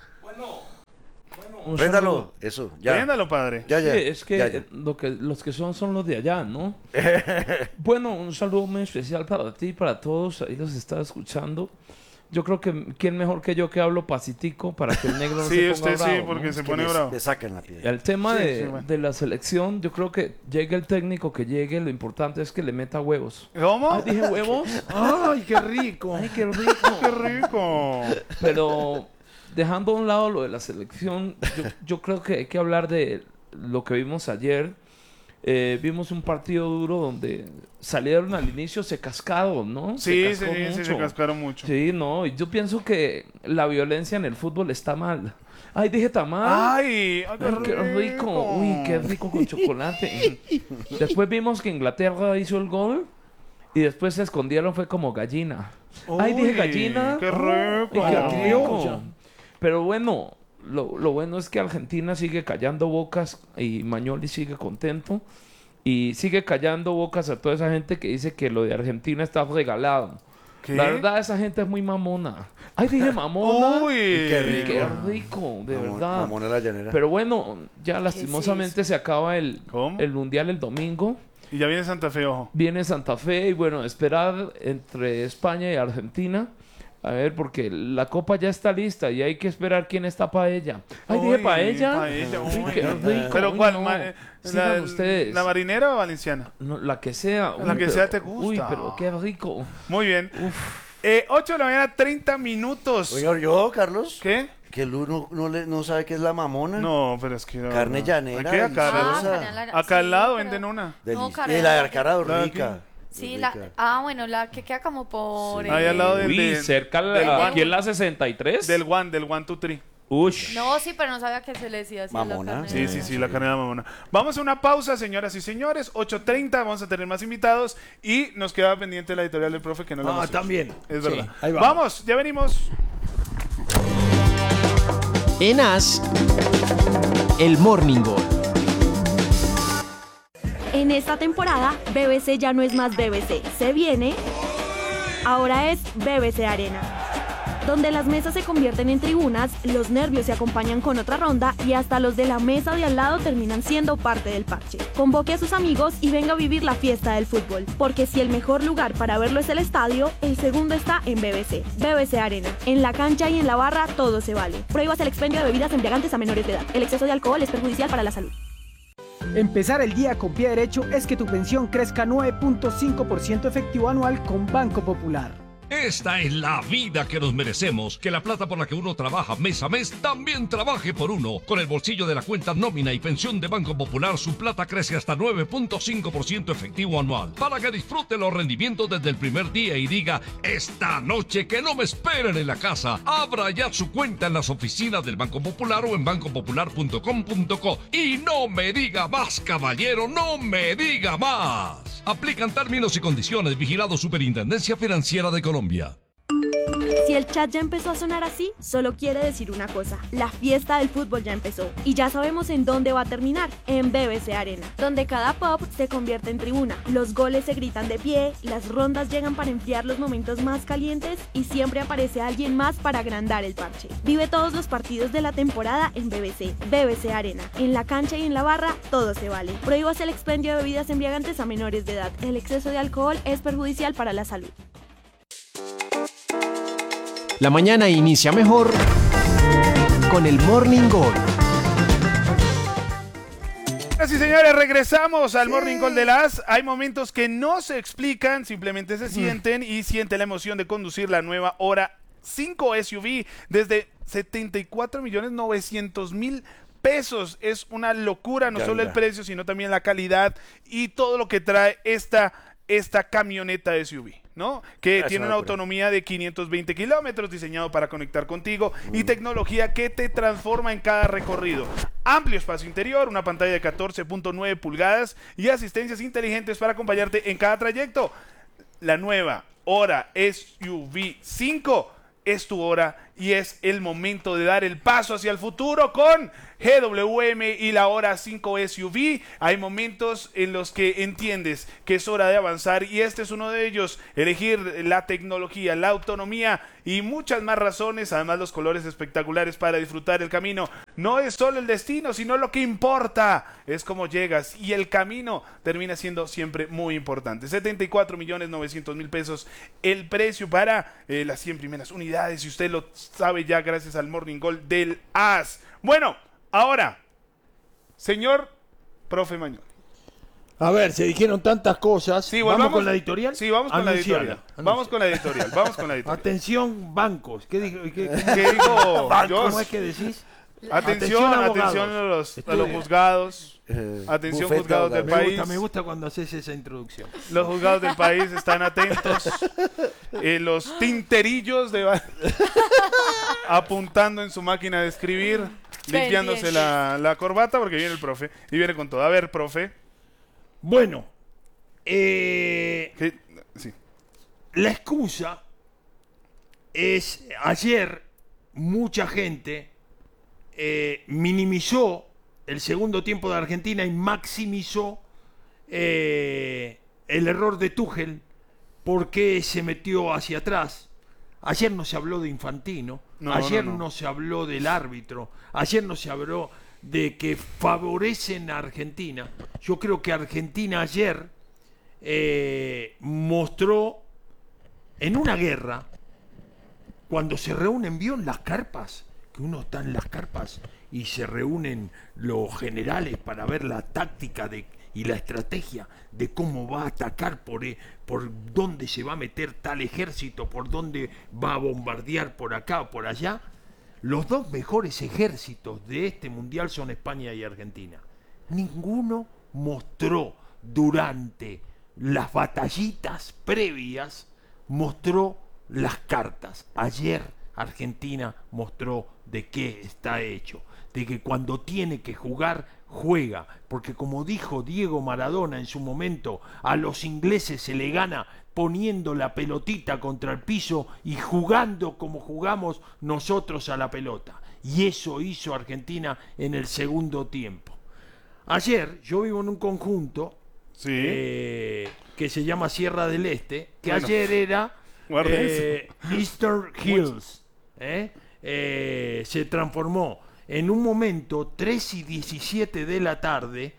Un
Préndalo,
saludo.
eso, ya.
Préndalo, padre.
Ya, ya.
Sí, es que,
ya, ya.
los que son los de allá, ¿no? Bueno, un saludo muy especial para ti y para todos. Ahí los estaba escuchando. Yo creo que quién mejor que yo que hablo pacítico para que el negro no
Sí,
se ponga
usted sí,
bravo,
porque
¿no?
se
Que
pone bravo.
le sacan la piedra.
El tema
Sí,
de,
sí, bueno.
de la selección, yo creo que llegue el técnico que llegue, lo importante es que le meta huevos.
¿Cómo?
Ay, dije huevos.
¡Ay, qué rico!
Ay, qué rico.
¡Qué rico!
Pero dejando a un lado lo de la selección, yo creo que hay que hablar de lo que vimos ayer. Vimos un partido duro donde salieron al inicio se cascaron, ¿no?
Sí,
cascó
sí, se
mucho.
cascaron mucho.
Sí, no, y yo pienso que la violencia en el fútbol está mal. Ay, dije tamal.
¡Ay! ¡Ay,
Ay, qué rico. Uy, qué rico con chocolate. Después vimos que Inglaterra hizo el gol y después se escondieron, fue como gallina. Ay, dije
Uy,
gallina.
¡Qué
Ay,
rico!
qué rico. Pero bueno, lo bueno es que Argentina sigue callando bocas y Mañoli sigue contento. Y sigue callando bocas a toda esa gente que dice que lo de Argentina está regalado.
¿Qué?
La verdad, esa gente es muy mamona. Ay, dije mamona.
¡Uy!
Qué rico.
Qué rico, de verdad.
Mamona la llanera.
Pero bueno, ya lastimosamente se acaba el
¿Cómo?
Mundial el domingo.
Y ya viene Santa Fe, ojo.
Viene Santa Fe y bueno, esperar entre España y Argentina. A ver, porque la copa ya está lista y hay que esperar quién está para ella. Ay, dije
Uy,
paella.
paella,
Uy,
uy.
qué rico.
¿Pero
Uy,
cuál?
no.
¿La
Sigan ustedes.
marinera o valenciana?
No, la que sea.
La que sea te gusta.
Uy, pero qué rico.
Muy bien. 8 de la mañana, 30 minutos.
Oiga, yo, Carlos,
¿Qué?
que el uno no sabe qué es la mamona.
No, pero es que...
Carne llanera,
Aquí acá,
deliciosa.
acá al lado venden una.
No,
Y
carne
la de
de-
Arcarado,
La de
rica.
Sí,
rica.
bueno, la que queda como por...
Ahí al lado
Uy,
del...
cerca
del
aquí
one-
en la 63.
Del one, 2, 3.
Ush.
No, sí, pero no sabía que se le decía así. a la
Mamona.
carne
Sí,
de-
sí, sí, la carne de la mamona. Vamos a una pausa, señoras y señores. 8:30, vamos a tener más invitados. Y nos queda pendiente la editorial del profe que no la hemos hecho.
También.
Es
Sí,
verdad.
ahí vamos.
Vamos, ya venimos.
En As, el Morning Goal.
En esta temporada, BBC ya no es más BBC. Se viene. Ahora es BBC Arena. Donde las mesas se convierten en tribunas, los nervios se acompañan con otra ronda y hasta los de la mesa de al lado terminan siendo parte del parche. Convoque a sus amigos y venga a vivir la fiesta del fútbol. Porque si el mejor lugar para verlo es el estadio, el segundo está en BBC. BBC Arena. En la cancha y en la barra todo se vale. Prohíbas el expendio de bebidas embriagantes a menores de edad. El exceso de alcohol es perjudicial para la salud.
Empezar el día con pie derecho es que tu pensión crezca 9.5% efectivo anual con Banco Popular.
Esta es la vida que nos merecemos. Que la plata por la que uno trabaja mes a mes también trabaje por uno. Con el bolsillo de la cuenta nómina y pensión de Banco Popular, su plata crece hasta 9.5% efectivo anual. Para que disfrute los rendimientos desde el primer día y diga, esta noche que no me esperen en la casa. Abra ya su cuenta en las oficinas del Banco Popular o en bancopopular.com.co. Y no me diga más, caballero, no me diga más. Aplican términos y condiciones. Vigilado Superintendencia Financiera de Colombia.
Si el chat ya empezó a sonar así, solo quiere decir una cosa: la fiesta del fútbol ya empezó. Y ya sabemos en dónde va a terminar, en BBC Arena, donde cada pop se convierte en tribuna. Los goles se gritan de pie, las rondas llegan para enfriar los momentos más calientes y siempre aparece alguien más para agrandar el parche. Vive todos los partidos de la temporada en BBC. BBC Arena. En la cancha y en la barra, todo se vale. Prohíbas el expendio de bebidas embriagantes a menores de edad. El exceso de alcohol es perjudicial para la salud.
La mañana inicia mejor con el Morning Call.
Sí, señores, regresamos al Morning Call de las. Hay momentos que no se explican, simplemente se sienten y siente la emoción de conducir la nueva Hora 5 SUV desde 74.900.000 pesos. Es una locura, no solo el precio, sino también la calidad y todo lo que trae esta camioneta SUV, ¿no? Que tiene una autonomía de 520 kilómetros, diseñado para conectar contigo y tecnología que te transforma en cada recorrido. Amplio espacio interior, una pantalla de 14.9 pulgadas y asistencias inteligentes para acompañarte en cada trayecto. La nueva Hora SUV 5 es tu hora y es el momento de dar el paso hacia el futuro con GWM y la Hora 5 SUV. Hay momentos en los que entiendes que es hora de avanzar y este es uno de ellos. Elegir la tecnología, la autonomía y muchas más razones. Además, los colores espectaculares para disfrutar el camino. No es solo el destino, sino lo que importa es cómo llegas, y el camino termina siendo siempre muy importante. 74.900.000 pesos el precio para las 100 primeras unidades, y usted lo sabe ya gracias al Morning Call del AS. Bueno, ahora, señor profe Mañón.
A ver, se dijeron tantas cosas.
Sí,
¿Vamos con la editorial?
Sí, vamos con la editorial. Vamos con la editorial.
Atención, bancos. ¿Qué dijo?
¿Qué dijo?
¿Cómo es que decís?
Atención a los juzgados. Atención, juzgados del país.
Me gusta cuando haces esa introducción.
Los juzgados del país están atentos. Los tinterillos apuntando en su máquina de escribir, limpiándose la corbata, porque viene el profe y viene con todo. A ver, profe.
Bueno,
sí.
La excusa es: ayer mucha gente minimizó el segundo tiempo de Argentina y maximizó el error de Tuchel porque se metió hacia atrás. Ayer no se habló de Infantino, ayer no se habló del árbitro, ayer no se habló de que favorecen a Argentina. Yo creo que Argentina ayer mostró en una guerra, cuando se reúnen, ¿vio en las carpas? Que uno está en las carpas y se reúnen los generales para ver la táctica y la estrategia de cómo va a atacar, por dónde se va a meter tal ejército, por dónde va a bombardear, por acá o por allá. Los dos mejores ejércitos de este mundial son España y Argentina. Ninguno mostró durante las batallitas previas, mostró las cartas. Ayer Argentina mostró de qué está hecho, de que cuando tiene que jugar, juega, porque como dijo Diego Maradona en su momento, a los ingleses se le gana poniendo la pelotita contra el piso y jugando como jugamos nosotros a la pelota. Y eso hizo Argentina en el segundo tiempo. Ayer yo vivo en un conjunto que se llama Sierra del Este, que ayer era Eastern Hills. Se transformó en un momento 3:17 de la tarde.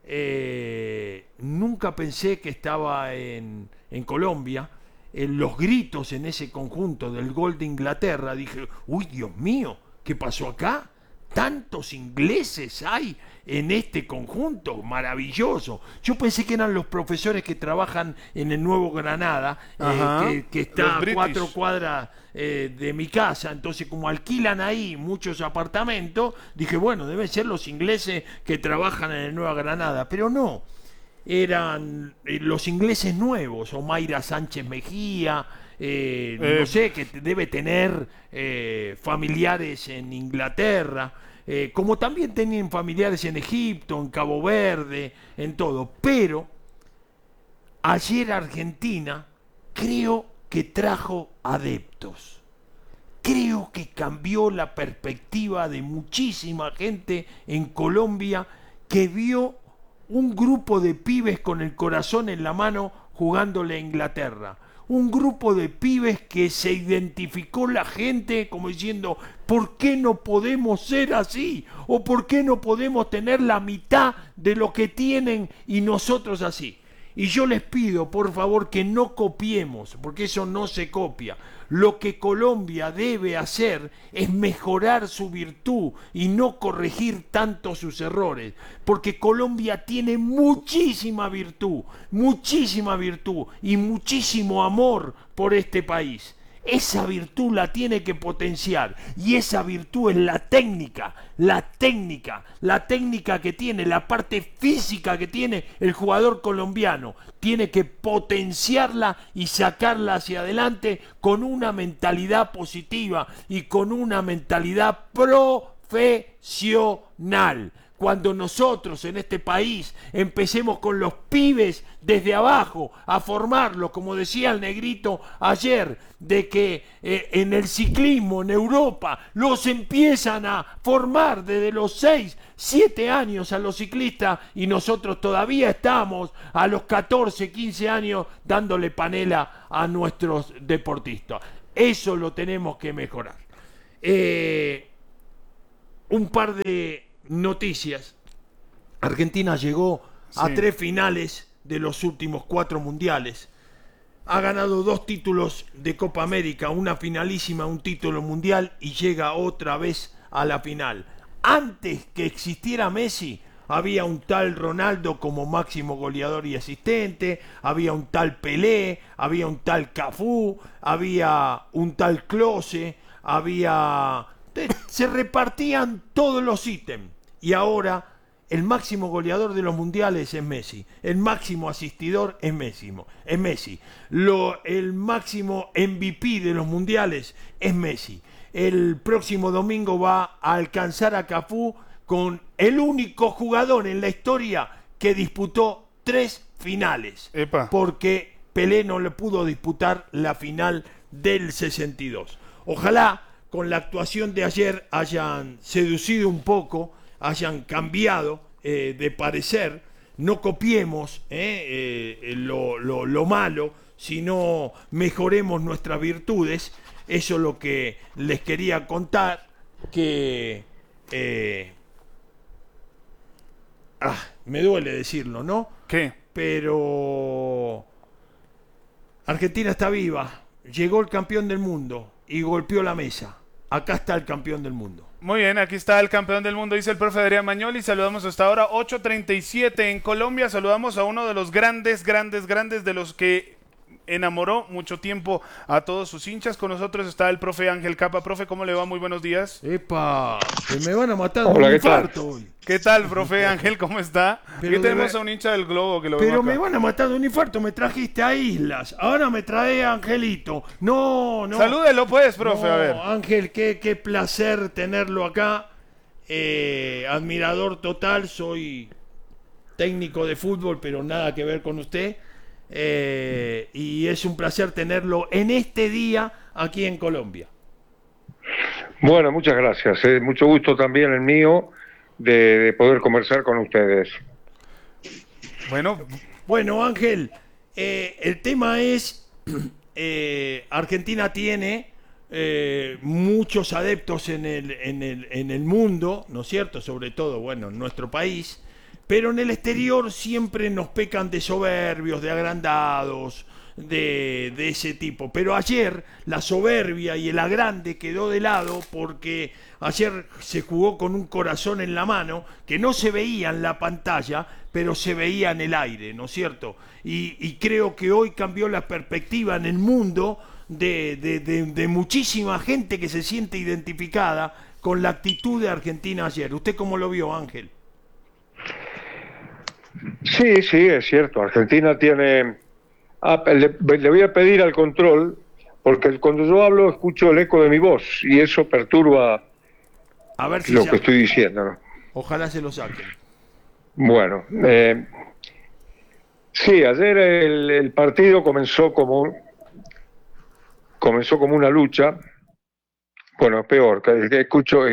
Nunca pensé que estaba en Colombia. Los gritos en ese conjunto del gol de Inglaterra, dije, uy, Dios mío, ¿qué pasó acá? Tantos ingleses hay en este conjunto, maravilloso. Yo pensé que eran los profesores que trabajan en el Nuevo Granada, que está a 4 cuadras de mi casa. Entonces, como alquilan ahí muchos apartamentos, dije, bueno, deben ser los ingleses que trabajan en el Nueva Granada. Pero no, eran los ingleses nuevos, Omaira Sánchez Mejía, no sé, que debe tener familiares en Inglaterra, como también tenían familiares en Egipto, en Cabo Verde, en todo. Pero ayer Argentina creo que trajo adeptos. Creo que cambió la perspectiva de muchísima gente en Colombia que vio un grupo de pibes con el corazón en la mano jugándole a Inglaterra. Un grupo de pibes que se identificó la gente como diciendo, ¿por qué no podemos ser así? ¿O por qué no podemos tener la mitad de lo que tienen y nosotros así? Y yo les pido, por favor, que no copiemos, porque eso no se copia. Lo que Colombia debe hacer es mejorar su virtud y no corregir tanto sus errores, porque Colombia tiene muchísima virtud y muchísimo amor por este país. Esa virtud la tiene que potenciar, y esa virtud es la técnica que tiene, la parte física que tiene el jugador colombiano. Tiene que potenciarla y sacarla hacia adelante con una mentalidad positiva y con una mentalidad profesional. Cuando nosotros en este país empecemos con los pibes desde abajo a formarlos, como decía el negrito ayer, de que en el ciclismo en Europa los empiezan a formar desde los 6, 7 años a los ciclistas, y nosotros todavía estamos a los 14, 15 años dándole panela a nuestros deportistas. Eso lo tenemos que mejorar. Un par de noticias. Argentina llegó a 3 finales de los últimos 4 mundiales. Ha ganado 2 títulos de Copa América, una finalísima, un título mundial, y llega otra vez a la final. Antes que existiera Messi, había un tal Ronaldo como máximo goleador y asistente, había un tal Pelé, había un tal Cafú, había un tal Klose, se repartían todos los ítems. Y ahora el máximo goleador de los mundiales es Messi, el máximo asistidor es Messi, el máximo MVP de los mundiales es Messi. El próximo domingo va a alcanzar a Cafú con el único jugador en la historia que disputó 3 finales.
Epa.
Porque Pelé no le pudo disputar la final del 62. Ojalá con la actuación de ayer hayan seducido un poco, hayan cambiado de parecer. No copiemos lo malo, sino mejoremos nuestras virtudes. Eso es lo que les quería contar, que me duele decirlo, ¿no?
¿Qué?
Pero Argentina está viva, llegó el campeón del mundo y golpeó la mesa. Acá está el campeón del mundo.
Muy bien, aquí está el campeón del mundo, dice el profe Adrián Mañoli. Saludamos hasta ahora, 8:37 en Colombia. Saludamos a uno de los grandes de los que enamoró mucho tiempo a todos sus hinchas. Con nosotros está el profe Ángel Capa. Profe, ¿cómo le va? Muy buenos días.
¡Epa! Que me van a matar
Hola,
un
¿qué tal?
infarto hoy.
¿Qué tal, profe Ángel? ¿Cómo está?
Pero
Aquí tenemos a un hincha del Globo que lo
Pero
vemos
me
acá.
van a matar de un infarto. Me trajiste a Islas, ahora me trae a Angelito. No.
Salúdelo pues, profe,
No,
a ver.
Ángel, qué placer tenerlo acá. Admirador total, soy técnico de fútbol, pero nada que ver con usted. Y es un placer tenerlo en este día aquí en Colombia.
Bueno, muchas gracias. Mucho gusto también el mío de poder conversar con ustedes.
Bueno, Ángel, el tema es, Argentina tiene muchos adeptos en el mundo, ¿no es cierto? Sobre todo, bueno, en nuestro país, pero en el exterior siempre nos pecan de soberbios, de agrandados, de ese tipo. Pero ayer la soberbia y el agrande quedó de lado, porque ayer se jugó con un corazón en la mano que no se veía en la pantalla, pero se veía en el aire, ¿no es cierto? Y creo que hoy cambió la perspectiva en el mundo de muchísima gente que se siente identificada con la actitud de Argentina ayer. ¿Usted cómo lo vio, Ángel?
Sí, es cierto. Argentina tiene... le voy a pedir al control, porque cuando yo hablo escucho el eco de mi voz y eso perturba
a ver si
lo que estoy diciendo, ¿no?
Ojalá se lo saquen.
Bueno, sí, ayer el partido comenzó como una lucha. Bueno, peor, que escucho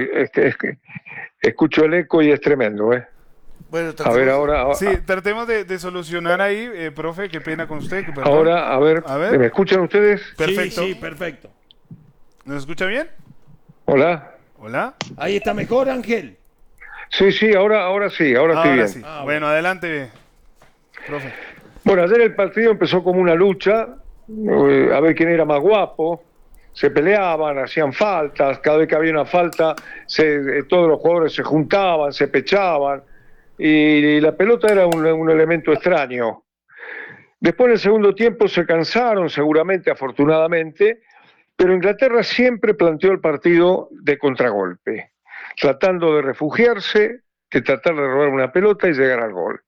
el eco y es tremendo, ¿eh?
Bueno,
a ver, ahora...
Sí, tratemos de solucionar ahí, profe, qué pena con usted. Perdón.
Ahora, a ver, ¿me escuchan ustedes?
Perfecto.
Sí, perfecto.
¿Nos escucha bien?
Hola.
Ahí está mejor, Ángel.
Sí, ahora sí, ahora estoy bien.
Sí. Bueno, adelante, profe.
Bueno, ayer el partido empezó como una lucha, a ver quién era más guapo, se peleaban, hacían faltas, cada vez que había una falta todos los jugadores se juntaban, se pechaban, y la pelota era un elemento extraño. Después en el segundo tiempo se cansaron, seguramente, afortunadamente, pero Inglaterra siempre planteó el partido de contragolpe, tratando de refugiarse, de tratar de robar una pelota y llegar al gol.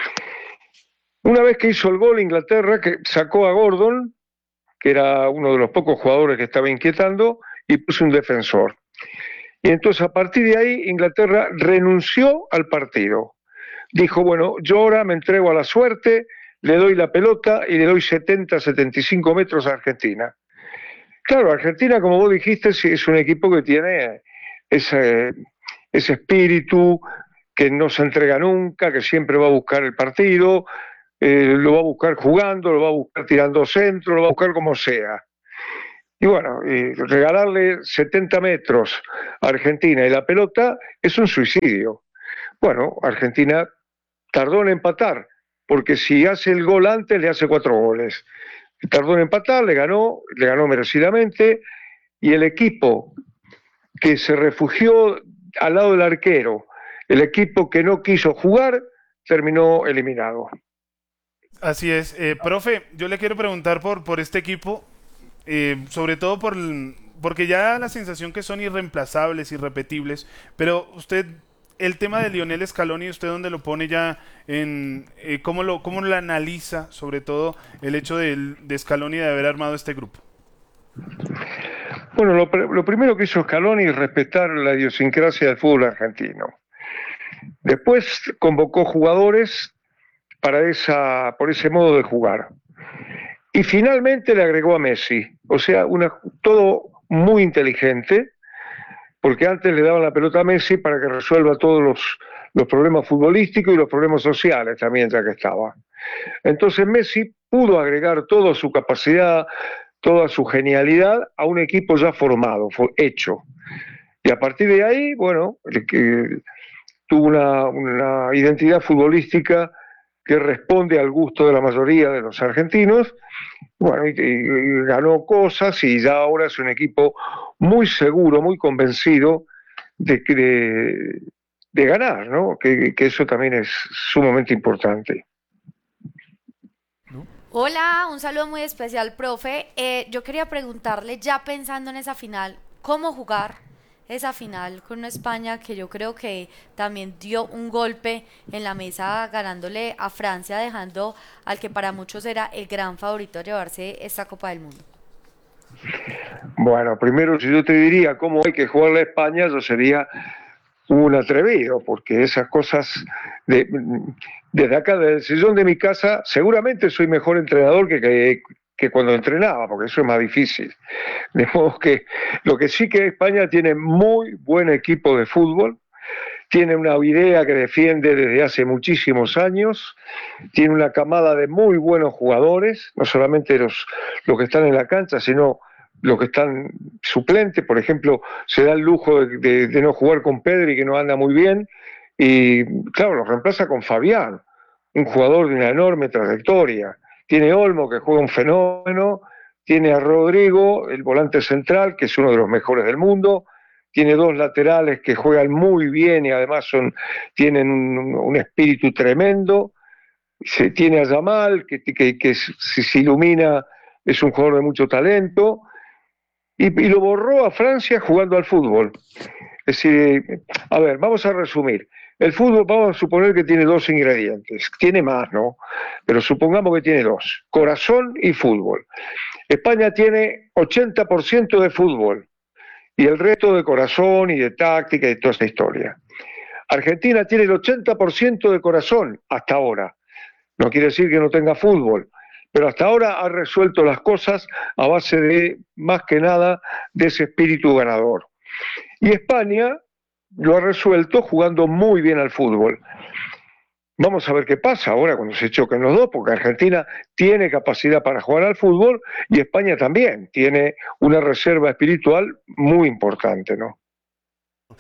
Una vez que hizo el gol Inglaterra, que sacó a Gordon, que era uno de los pocos jugadores que estaba inquietando, y puso un defensor. Y entonces a partir de ahí Inglaterra renunció al partido. Dijo, bueno, yo ahora me entrego a la suerte, le doy la pelota y le doy 70, 75 metros a Argentina. Claro, Argentina, como vos dijiste, es un equipo que tiene ese espíritu, que no se entrega nunca, que siempre va a buscar el partido, lo va a buscar jugando, lo va a buscar tirando centro, lo va a buscar como sea. Y bueno, regalarle 70 metros a Argentina y la pelota es un suicidio. Bueno, Argentina tardó en empatar, porque si hace el gol antes, le hace 4 goles. Tardó en empatar, le ganó merecidamente, y el equipo que se refugió al lado del arquero, el equipo que no quiso jugar, terminó eliminado.
Así es. Profe, yo le quiero preguntar por este equipo, sobre todo porque ya da la sensación que son irreemplazables, irrepetibles, pero usted, el tema de Lionel Scaloni, ¿usted dónde lo pone ya cómo lo analiza, sobre todo el hecho de Scaloni de haber armado este grupo?
Bueno, lo primero que hizo Scaloni es respetar la idiosincrasia del fútbol argentino. Después convocó jugadores por ese modo de jugar. Y finalmente le agregó a Messi. O sea, todo muy inteligente, porque antes le daban la pelota a Messi para que resuelva todos los problemas futbolísticos y los problemas sociales también, ya que estaba. Entonces Messi pudo agregar toda su capacidad, toda su genialidad a un equipo ya formado, hecho. Y a partir de ahí, bueno, tuvo una identidad futbolística que responde al gusto de la mayoría de los argentinos, bueno, y ganó cosas, y ya ahora es un equipo muy seguro, muy convencido de ganar, ¿no? Que eso también es sumamente importante.
Hola, un saludo muy especial, profe. Yo quería preguntarle, ya pensando en esa final, ¿cómo jugar esa final con una España que yo creo que también dio un golpe en la mesa ganándole a Francia, dejando al que para muchos era el gran favorito a llevarse esta Copa del Mundo?
Bueno, primero, si yo te diría cómo hay que jugar a España, yo sería un atrevido, porque esas cosas, desde acá, del sillón de mi casa, seguramente soy mejor entrenador que cuando entrenaba, porque eso es más difícil. De modo que lo que sí que España tiene muy buen equipo de fútbol, tiene una idea que defiende desde hace muchísimos años, tiene una camada de muy buenos jugadores, no solamente los que están en la cancha, sino los que están suplentes. Por ejemplo, se da el lujo de no jugar con Pedri, que no anda muy bien, y claro, lo reemplaza con Fabián, un jugador de una enorme trayectoria. Tiene Olmo, que juega un fenómeno, tiene a Rodrigo, el volante central, que es uno de los mejores del mundo, tiene 2 laterales que juegan muy bien y además tienen un espíritu tremendo, tiene a Yamal, que si se ilumina es un jugador de mucho talento, y lo borró a Francia jugando al fútbol. Es decir, a ver, vamos a resumir. El fútbol, vamos a suponer que tiene 2 ingredientes. Tiene más, ¿no? Pero supongamos que tiene 2. Corazón y fútbol. España tiene 80% de fútbol y el resto de corazón y de táctica y toda esa historia. Argentina tiene el 80% de corazón hasta ahora. No quiere decir que no tenga fútbol, pero hasta ahora ha resuelto las cosas a base de, más que nada, de ese espíritu ganador. Y España lo ha resuelto jugando muy bien al fútbol. Vamos a ver qué pasa ahora cuando se choquen los dos, porque Argentina tiene capacidad para jugar al fútbol y España también tiene una reserva espiritual muy importante, ¿no?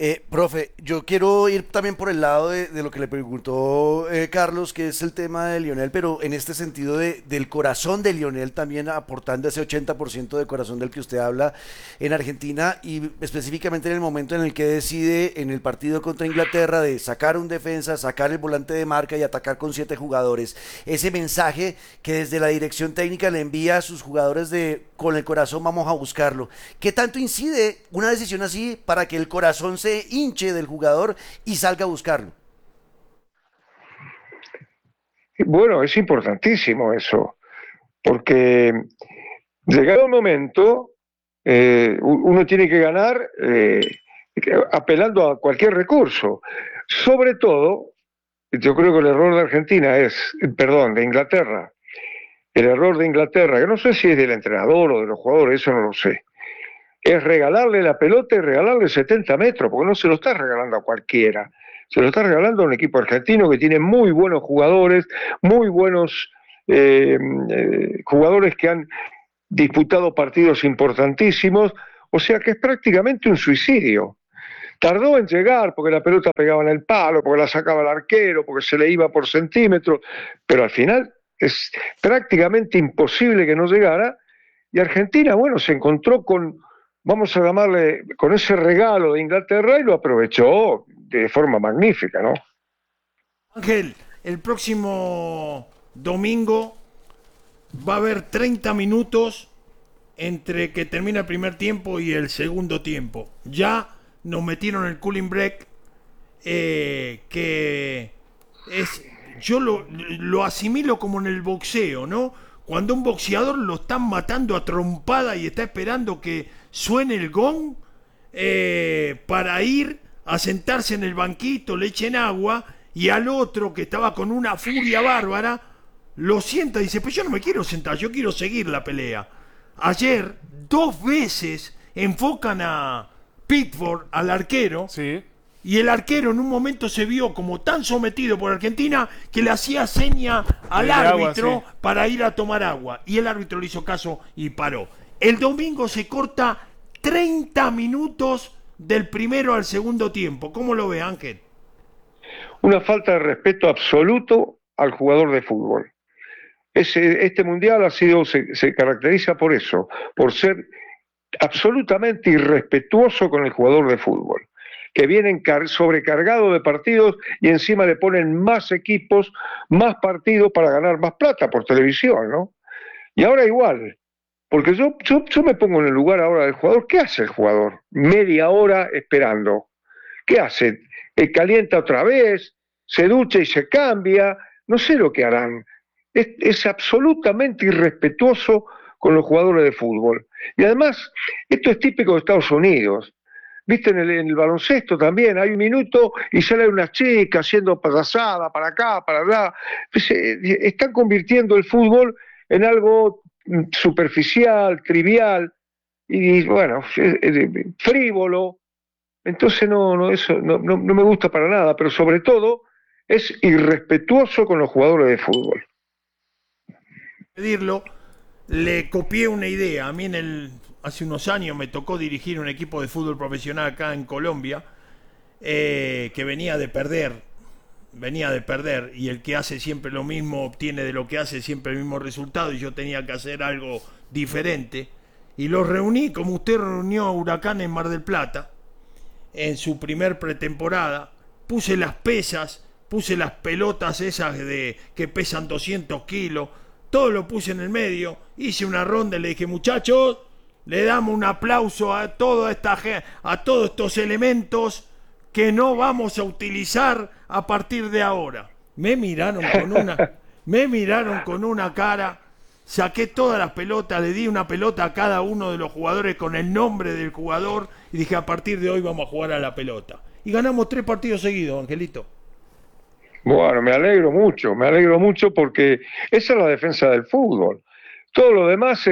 Profe, yo quiero ir también por el lado de lo que le preguntó Carlos, que es el tema de Lionel, pero en este sentido del corazón de Lionel también aportando ese 80% de corazón del que usted habla en Argentina y específicamente en el momento en el que decide en el partido contra Inglaterra de sacar un defensa, sacar el volante de marca y atacar con 7 jugadores. Ese mensaje que desde la dirección técnica le envía a sus jugadores de con el corazón vamos a buscarlo. ¿Qué tanto incide una decisión así para que el corazón se hinche del jugador y salga a buscarlo?
Bueno, es importantísimo eso, porque llegado el momento, uno tiene que ganar apelando a cualquier recurso. Sobre todo, yo creo que el error de Argentina de Inglaterra, el error de Inglaterra, que no sé si es del entrenador o de los jugadores, eso no lo sé, es regalarle la pelota y regalarle 70 metros, porque no se lo está regalando a cualquiera, se lo está regalando a un equipo argentino que tiene muy buenos jugadores, muy buenos jugadores que han disputado partidos importantísimos, o sea que es prácticamente un suicidio. Tardó en llegar porque la pelota pegaba en el palo, porque la sacaba el arquero, porque se le iba por centímetros, pero al final es prácticamente imposible que no llegara, y Argentina, bueno, se encontró con, vamos a llamarle, con ese regalo de Inglaterra y lo aprovechó de forma magnífica, ¿no?
Ángel, el próximo domingo va a haber 30 minutos entre que termina el primer tiempo y el segundo tiempo. Ya nos metieron el cooling break, que es, yo lo asimilo como en el boxeo, ¿no? Cuando un boxeador lo están matando a trompada y está esperando que suene el gong para ir a sentarse en el banquito, le echen agua, y al otro que estaba con una furia bárbara lo sienta y dice, pues yo no me quiero sentar, yo quiero seguir la pelea. Ayer 2 veces enfocan a Pickford, al arquero,
sí,
y el arquero en un momento se vio como tan sometido por Argentina que le hacía seña al árbitro
agua, sí,
para ir a tomar agua, y el árbitro le hizo caso y paró. El domingo se corta 30 minutos del primero al segundo tiempo. ¿Cómo lo ve, Ángel?
Una falta de respeto absoluto al jugador de fútbol. Este mundial se caracteriza por eso, por ser absolutamente irrespetuoso con el jugador de fútbol, que vienen sobrecargado de partidos y encima le ponen más equipos, más partidos para ganar más plata por televisión, ¿no? Y ahora igual, porque yo me pongo en el lugar ahora del jugador. ¿Qué hace el jugador? Media hora esperando. ¿Qué hace? Calienta otra vez, se ducha y se cambia, no sé lo que harán. Es absolutamente irrespetuoso con los jugadores de fútbol. Y además, esto es típico de Estados Unidos. Viste, en el baloncesto también, hay un minuto y sale una chica haciendo payasada para acá, para allá. Están convirtiendo el fútbol en algo superficial, trivial, y bueno, frívolo. Entonces eso no me gusta para nada, pero sobre todo es irrespetuoso con los jugadores de fútbol.
Pedirlo, le copié una idea. A mí hace unos años me tocó dirigir un equipo de fútbol profesional acá en Colombia, que venía de perder, y el que hace siempre lo mismo obtiene de lo que hace siempre el mismo resultado, y yo tenía que hacer algo diferente, y los reuní como usted reunió a Huracán en Mar del Plata en su primer pretemporada. Puse las pesas, puse las pelotas esas que pesan 200 kilos, todo lo puse en el medio, hice una ronda y le dije, muchachos, le damos un aplauso a todos estos elementos que no vamos a utilizar a partir de ahora. Me miraron con una cara, saqué todas las pelotas, le di una pelota a cada uno de los jugadores con el nombre del jugador y dije, a partir de hoy vamos a jugar a la pelota. Y ganamos 3 partidos seguidos, Angelito.
Bueno, me alegro mucho porque esa es la defensa del fútbol. Todo lo demás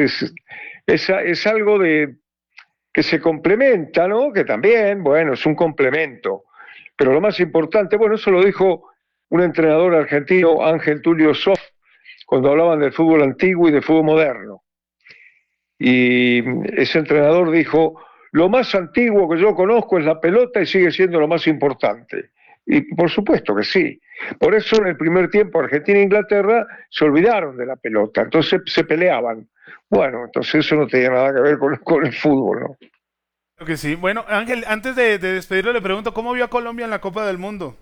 es algo que se complementa, ¿no? Que también, bueno, es un complemento. Pero lo más importante, bueno, eso lo dijo un entrenador argentino, Ángel Tulio Zoff, cuando hablaban del fútbol antiguo y del fútbol moderno. Y ese entrenador dijo, lo más antiguo que yo conozco es la pelota y sigue siendo lo más importante. Y por supuesto que sí. Por eso en el primer tiempo Argentina e Inglaterra se olvidaron de la pelota, entonces se peleaban. Bueno, entonces eso no tenía nada que ver con el fútbol, ¿no?
Creo que sí. Bueno, Ángel, antes de despedirlo le pregunto, ¿cómo vio a Colombia en la Copa del Mundo?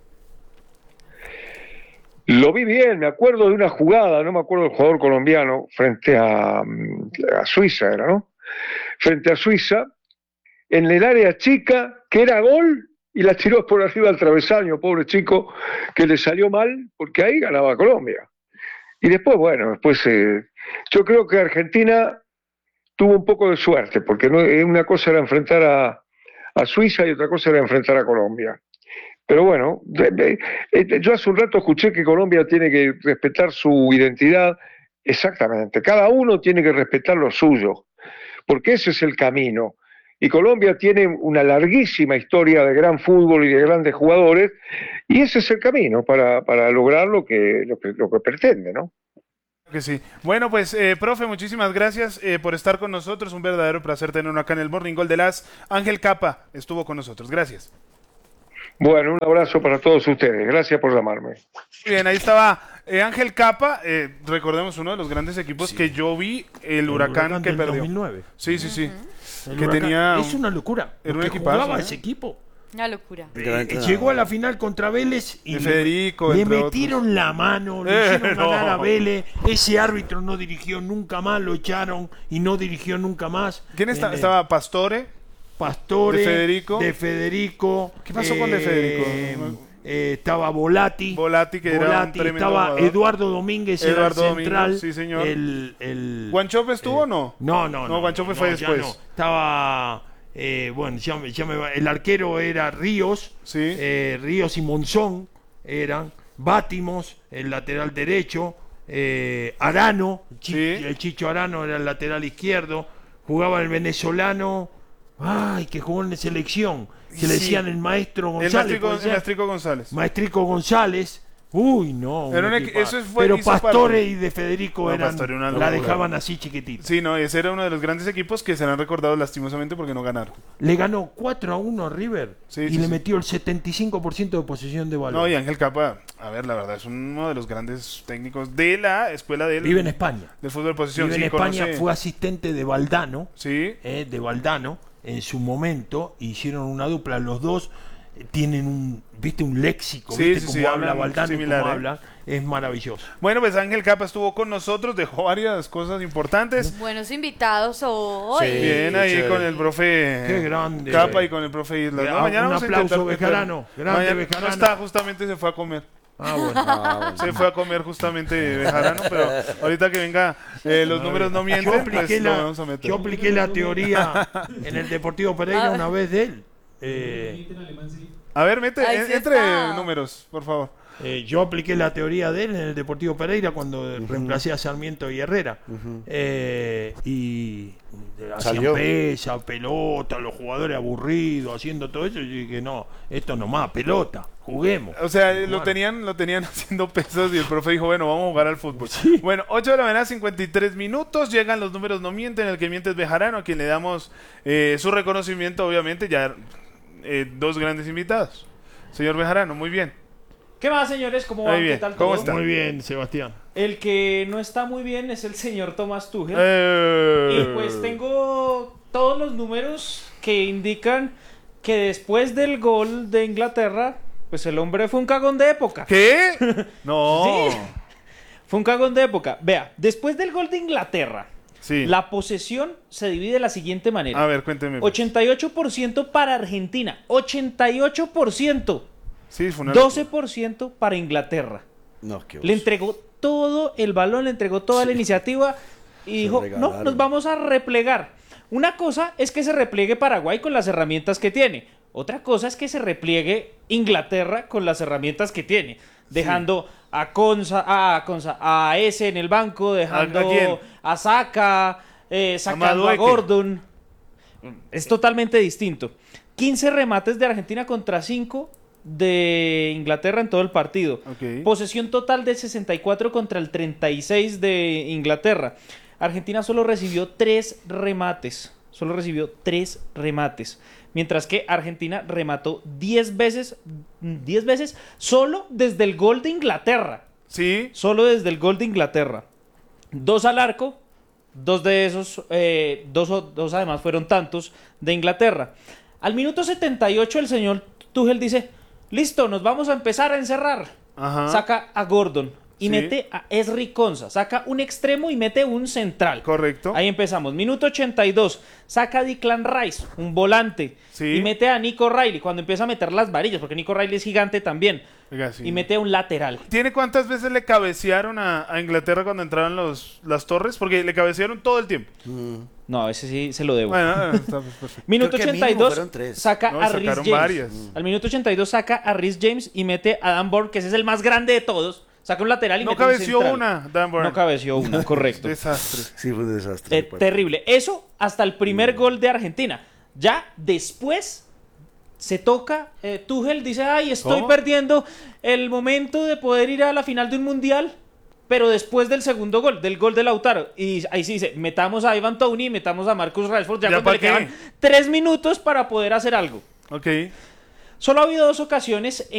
Lo vi bien, me acuerdo de una jugada, no me acuerdo del jugador colombiano, frente a Suiza era, ¿no? Frente a Suiza, en el área chica, que era gol, y la tiró por arriba al travesaño, pobre chico, que le salió mal, porque ahí ganaba Colombia. Y después, bueno, yo creo que Argentina tuvo un poco de suerte, porque una cosa era enfrentar a Suiza y otra cosa era enfrentar a Colombia. Pero bueno, yo hace un rato escuché que Colombia tiene que respetar su identidad. Exactamente, cada uno tiene que respetar lo suyo, porque ese es el camino. Y Colombia tiene una larguísima historia de gran fútbol y de grandes jugadores, y ese es el camino para lograr lo que pretende, ¿no?
Que sí. Bueno, pues, profe, muchísimas gracias por estar con nosotros. Un verdadero placer tenerlo acá en el Morning Gol de las. Ángel Capa estuvo con nosotros. Gracias.
Bueno, un abrazo para todos ustedes. Gracias por llamarme.
Bien, ahí estaba Ángel Capa. Recordemos uno de los grandes equipos que yo vi, el Huracán que perdió.
2009.
Sí.
Que tenía... Es una locura.
Era un equipazo.
Jugaba ese equipo.
Una locura.
Llegó a la final contra Vélez y
Federico,
le metieron la mano, le hicieron ganar a
no.
Vélez. Ese árbitro no dirigió nunca más, lo echaron y no dirigió nunca más.
¿Quién estaba? ¿Pastore?
De Federico.
¿Qué pasó con De Federico?
Estaba Volati,
que era un tremendo
estaba
jugador.
Eduardo Domínguez, era el central.
Sí, señor.
¿Guanchope
estuvo o no?
No,
Guanchope fue después.
No. Estaba, el arquero era Ríos,
sí.
Ríos y Monzón eran, Bátimos, el lateral derecho, Arano, el Chicho Arano era el lateral izquierdo, jugaba el venezolano, que jugó en la selección, que le decían el maestro González.
El Maestrico González.
Maestrico González. Uy, no.
Eso fue,
pero Pastore y De Federico la dejaban así chiquitita.
Sí, no, ese era uno de los grandes equipos que serán recordados lastimosamente porque no ganaron.
Le ganó 4-1 a River y le metió el 75% de posesión de balón.
No, y Ángel Capa, a ver, la verdad, es uno de los grandes técnicos de la escuela del...
Vive en España.
Del fútbol de posición.
Vive en España, fue asistente de Valdano.
Sí.
De Valdano, en su momento, hicieron una dupla, los dos tienen un léxico, como habla Valdano,
similar,
como habla, es maravilloso.
Bueno, pues Ángel Capa estuvo con nosotros, dejó varias cosas importantes.
Buenos invitados hoy.
Sí, bien ahí chévere. Con el profe
Qué grande.
Capa y con el profe Islas. No, mañana
un aplauso, Bejarano. Grande Bejarano.
No está, justamente se fue a comer.
Bueno.
Se fue a comer justamente Bejarano, pero ahorita que venga los números no mienten, pues lo vamos a meter.
Yo apliqué la teoría en el Deportivo Pereira una vez de él.
A ver, entre números, por favor.
Yo apliqué la teoría de él en el Deportivo Pereira cuando reemplacé a Sarmiento y Herrera. Y hacían pesa, pelota, los jugadores aburridos, haciendo todo eso. Y yo dije, no, esto nomás, pelota, juguemos.
O sea, lo tenían haciendo pesos y el profe dijo, bueno, vamos a jugar al fútbol. Sí. Bueno, 8 de la mañana, 53 minutos. Llegan los números no mienten, el que miente es Bejarano, a quien le damos su reconocimiento, obviamente, ya dos grandes invitados. Señor Bejarano, muy bien.
¿Qué más, señores? ¿Cómo van? ¿Qué tal todo?
¿Cómo está?
Muy bien, Sebastián.
El que no está muy bien es el señor Tomás Tuchel. Y pues tengo todos los números que indican que después del gol de Inglaterra, pues el hombre fue un cagón de época.
¿Qué? No.
Sí, fue un cagón de época. Vea, después del gol de Inglaterra, la posesión se divide de la siguiente manera.
A ver, cuénteme.
88% para Argentina. 88%.
Sí, fue una
12% para Inglaterra.
No, qué
le entregó todo el balón, le entregó toda la iniciativa y dijo, no, nos vamos a replegar. Una cosa es que se repliegue Paraguay con las herramientas que tiene. Otra cosa es que se repliegue Inglaterra con las herramientas que tiene. Dejando a ese en el banco, dejando a Saka, sacando a Gordon. Es totalmente distinto. 15 remates de Argentina contra 5 de Inglaterra en todo el partido. Posesión total de 64 contra el 36 de Inglaterra. Argentina solo recibió 3 remates.
solo recibió 3 remates. Mientras que Argentina remató 10 veces solo desde el gol de Inglaterra.
Sí.
Solo desde el gol de Inglaterra. 2 al arco, 2 de esos, dos además fueron tantos de Inglaterra. Al minuto 78 el señor Tuchel dice, listo, nos vamos a empezar a encerrar.
Ajá.
Saca a Gordon y
Sí.
mete a Esri Konsa. Saca un extremo y mete un central.
Correcto.
Ahí empezamos. Minuto 82. Saca a Declan Rice, un volante.
Sí.
Y mete a Nico Riley cuando empieza a meter las varillas, porque Nico Riley es gigante también.
Oiga, sí.
Y mete a un lateral.
¿Tiene cuántas veces le cabecearon a Inglaterra cuando entraron las torres? Porque le cabecearon todo el tiempo.
No, ese sí se lo debo.
Bueno, está perfecto.
Minuto
Creo que mínimo
82
fueron 3.
saca
No,
a Reece
sacaron
James.
varias.
Al minuto 82 saca a Reece James y mete a Dan Burn, que ese es el más grande de todos. Saca un lateral y
No
mete un
cabeció
central.
una, Dan Burn.
No cabeció una, correcto.
Desastre.
Sí, fue un desastre.
Terrible. Eso hasta el primer gol de Argentina. Ya después se toca, Tuchel dice, ay, estoy
¿Cómo?
perdiendo el momento de poder ir a la final de un mundial, pero después del segundo gol, del gol de Lautaro. Y ahí sí dice, metamos a Ivan Toney, metamos a Marcus Rashford, ya
¿Ya
cuando
pa'
le
qué?
quedaban 3 minutos para poder hacer algo.
Ok.
Solo ha habido 2 ocasiones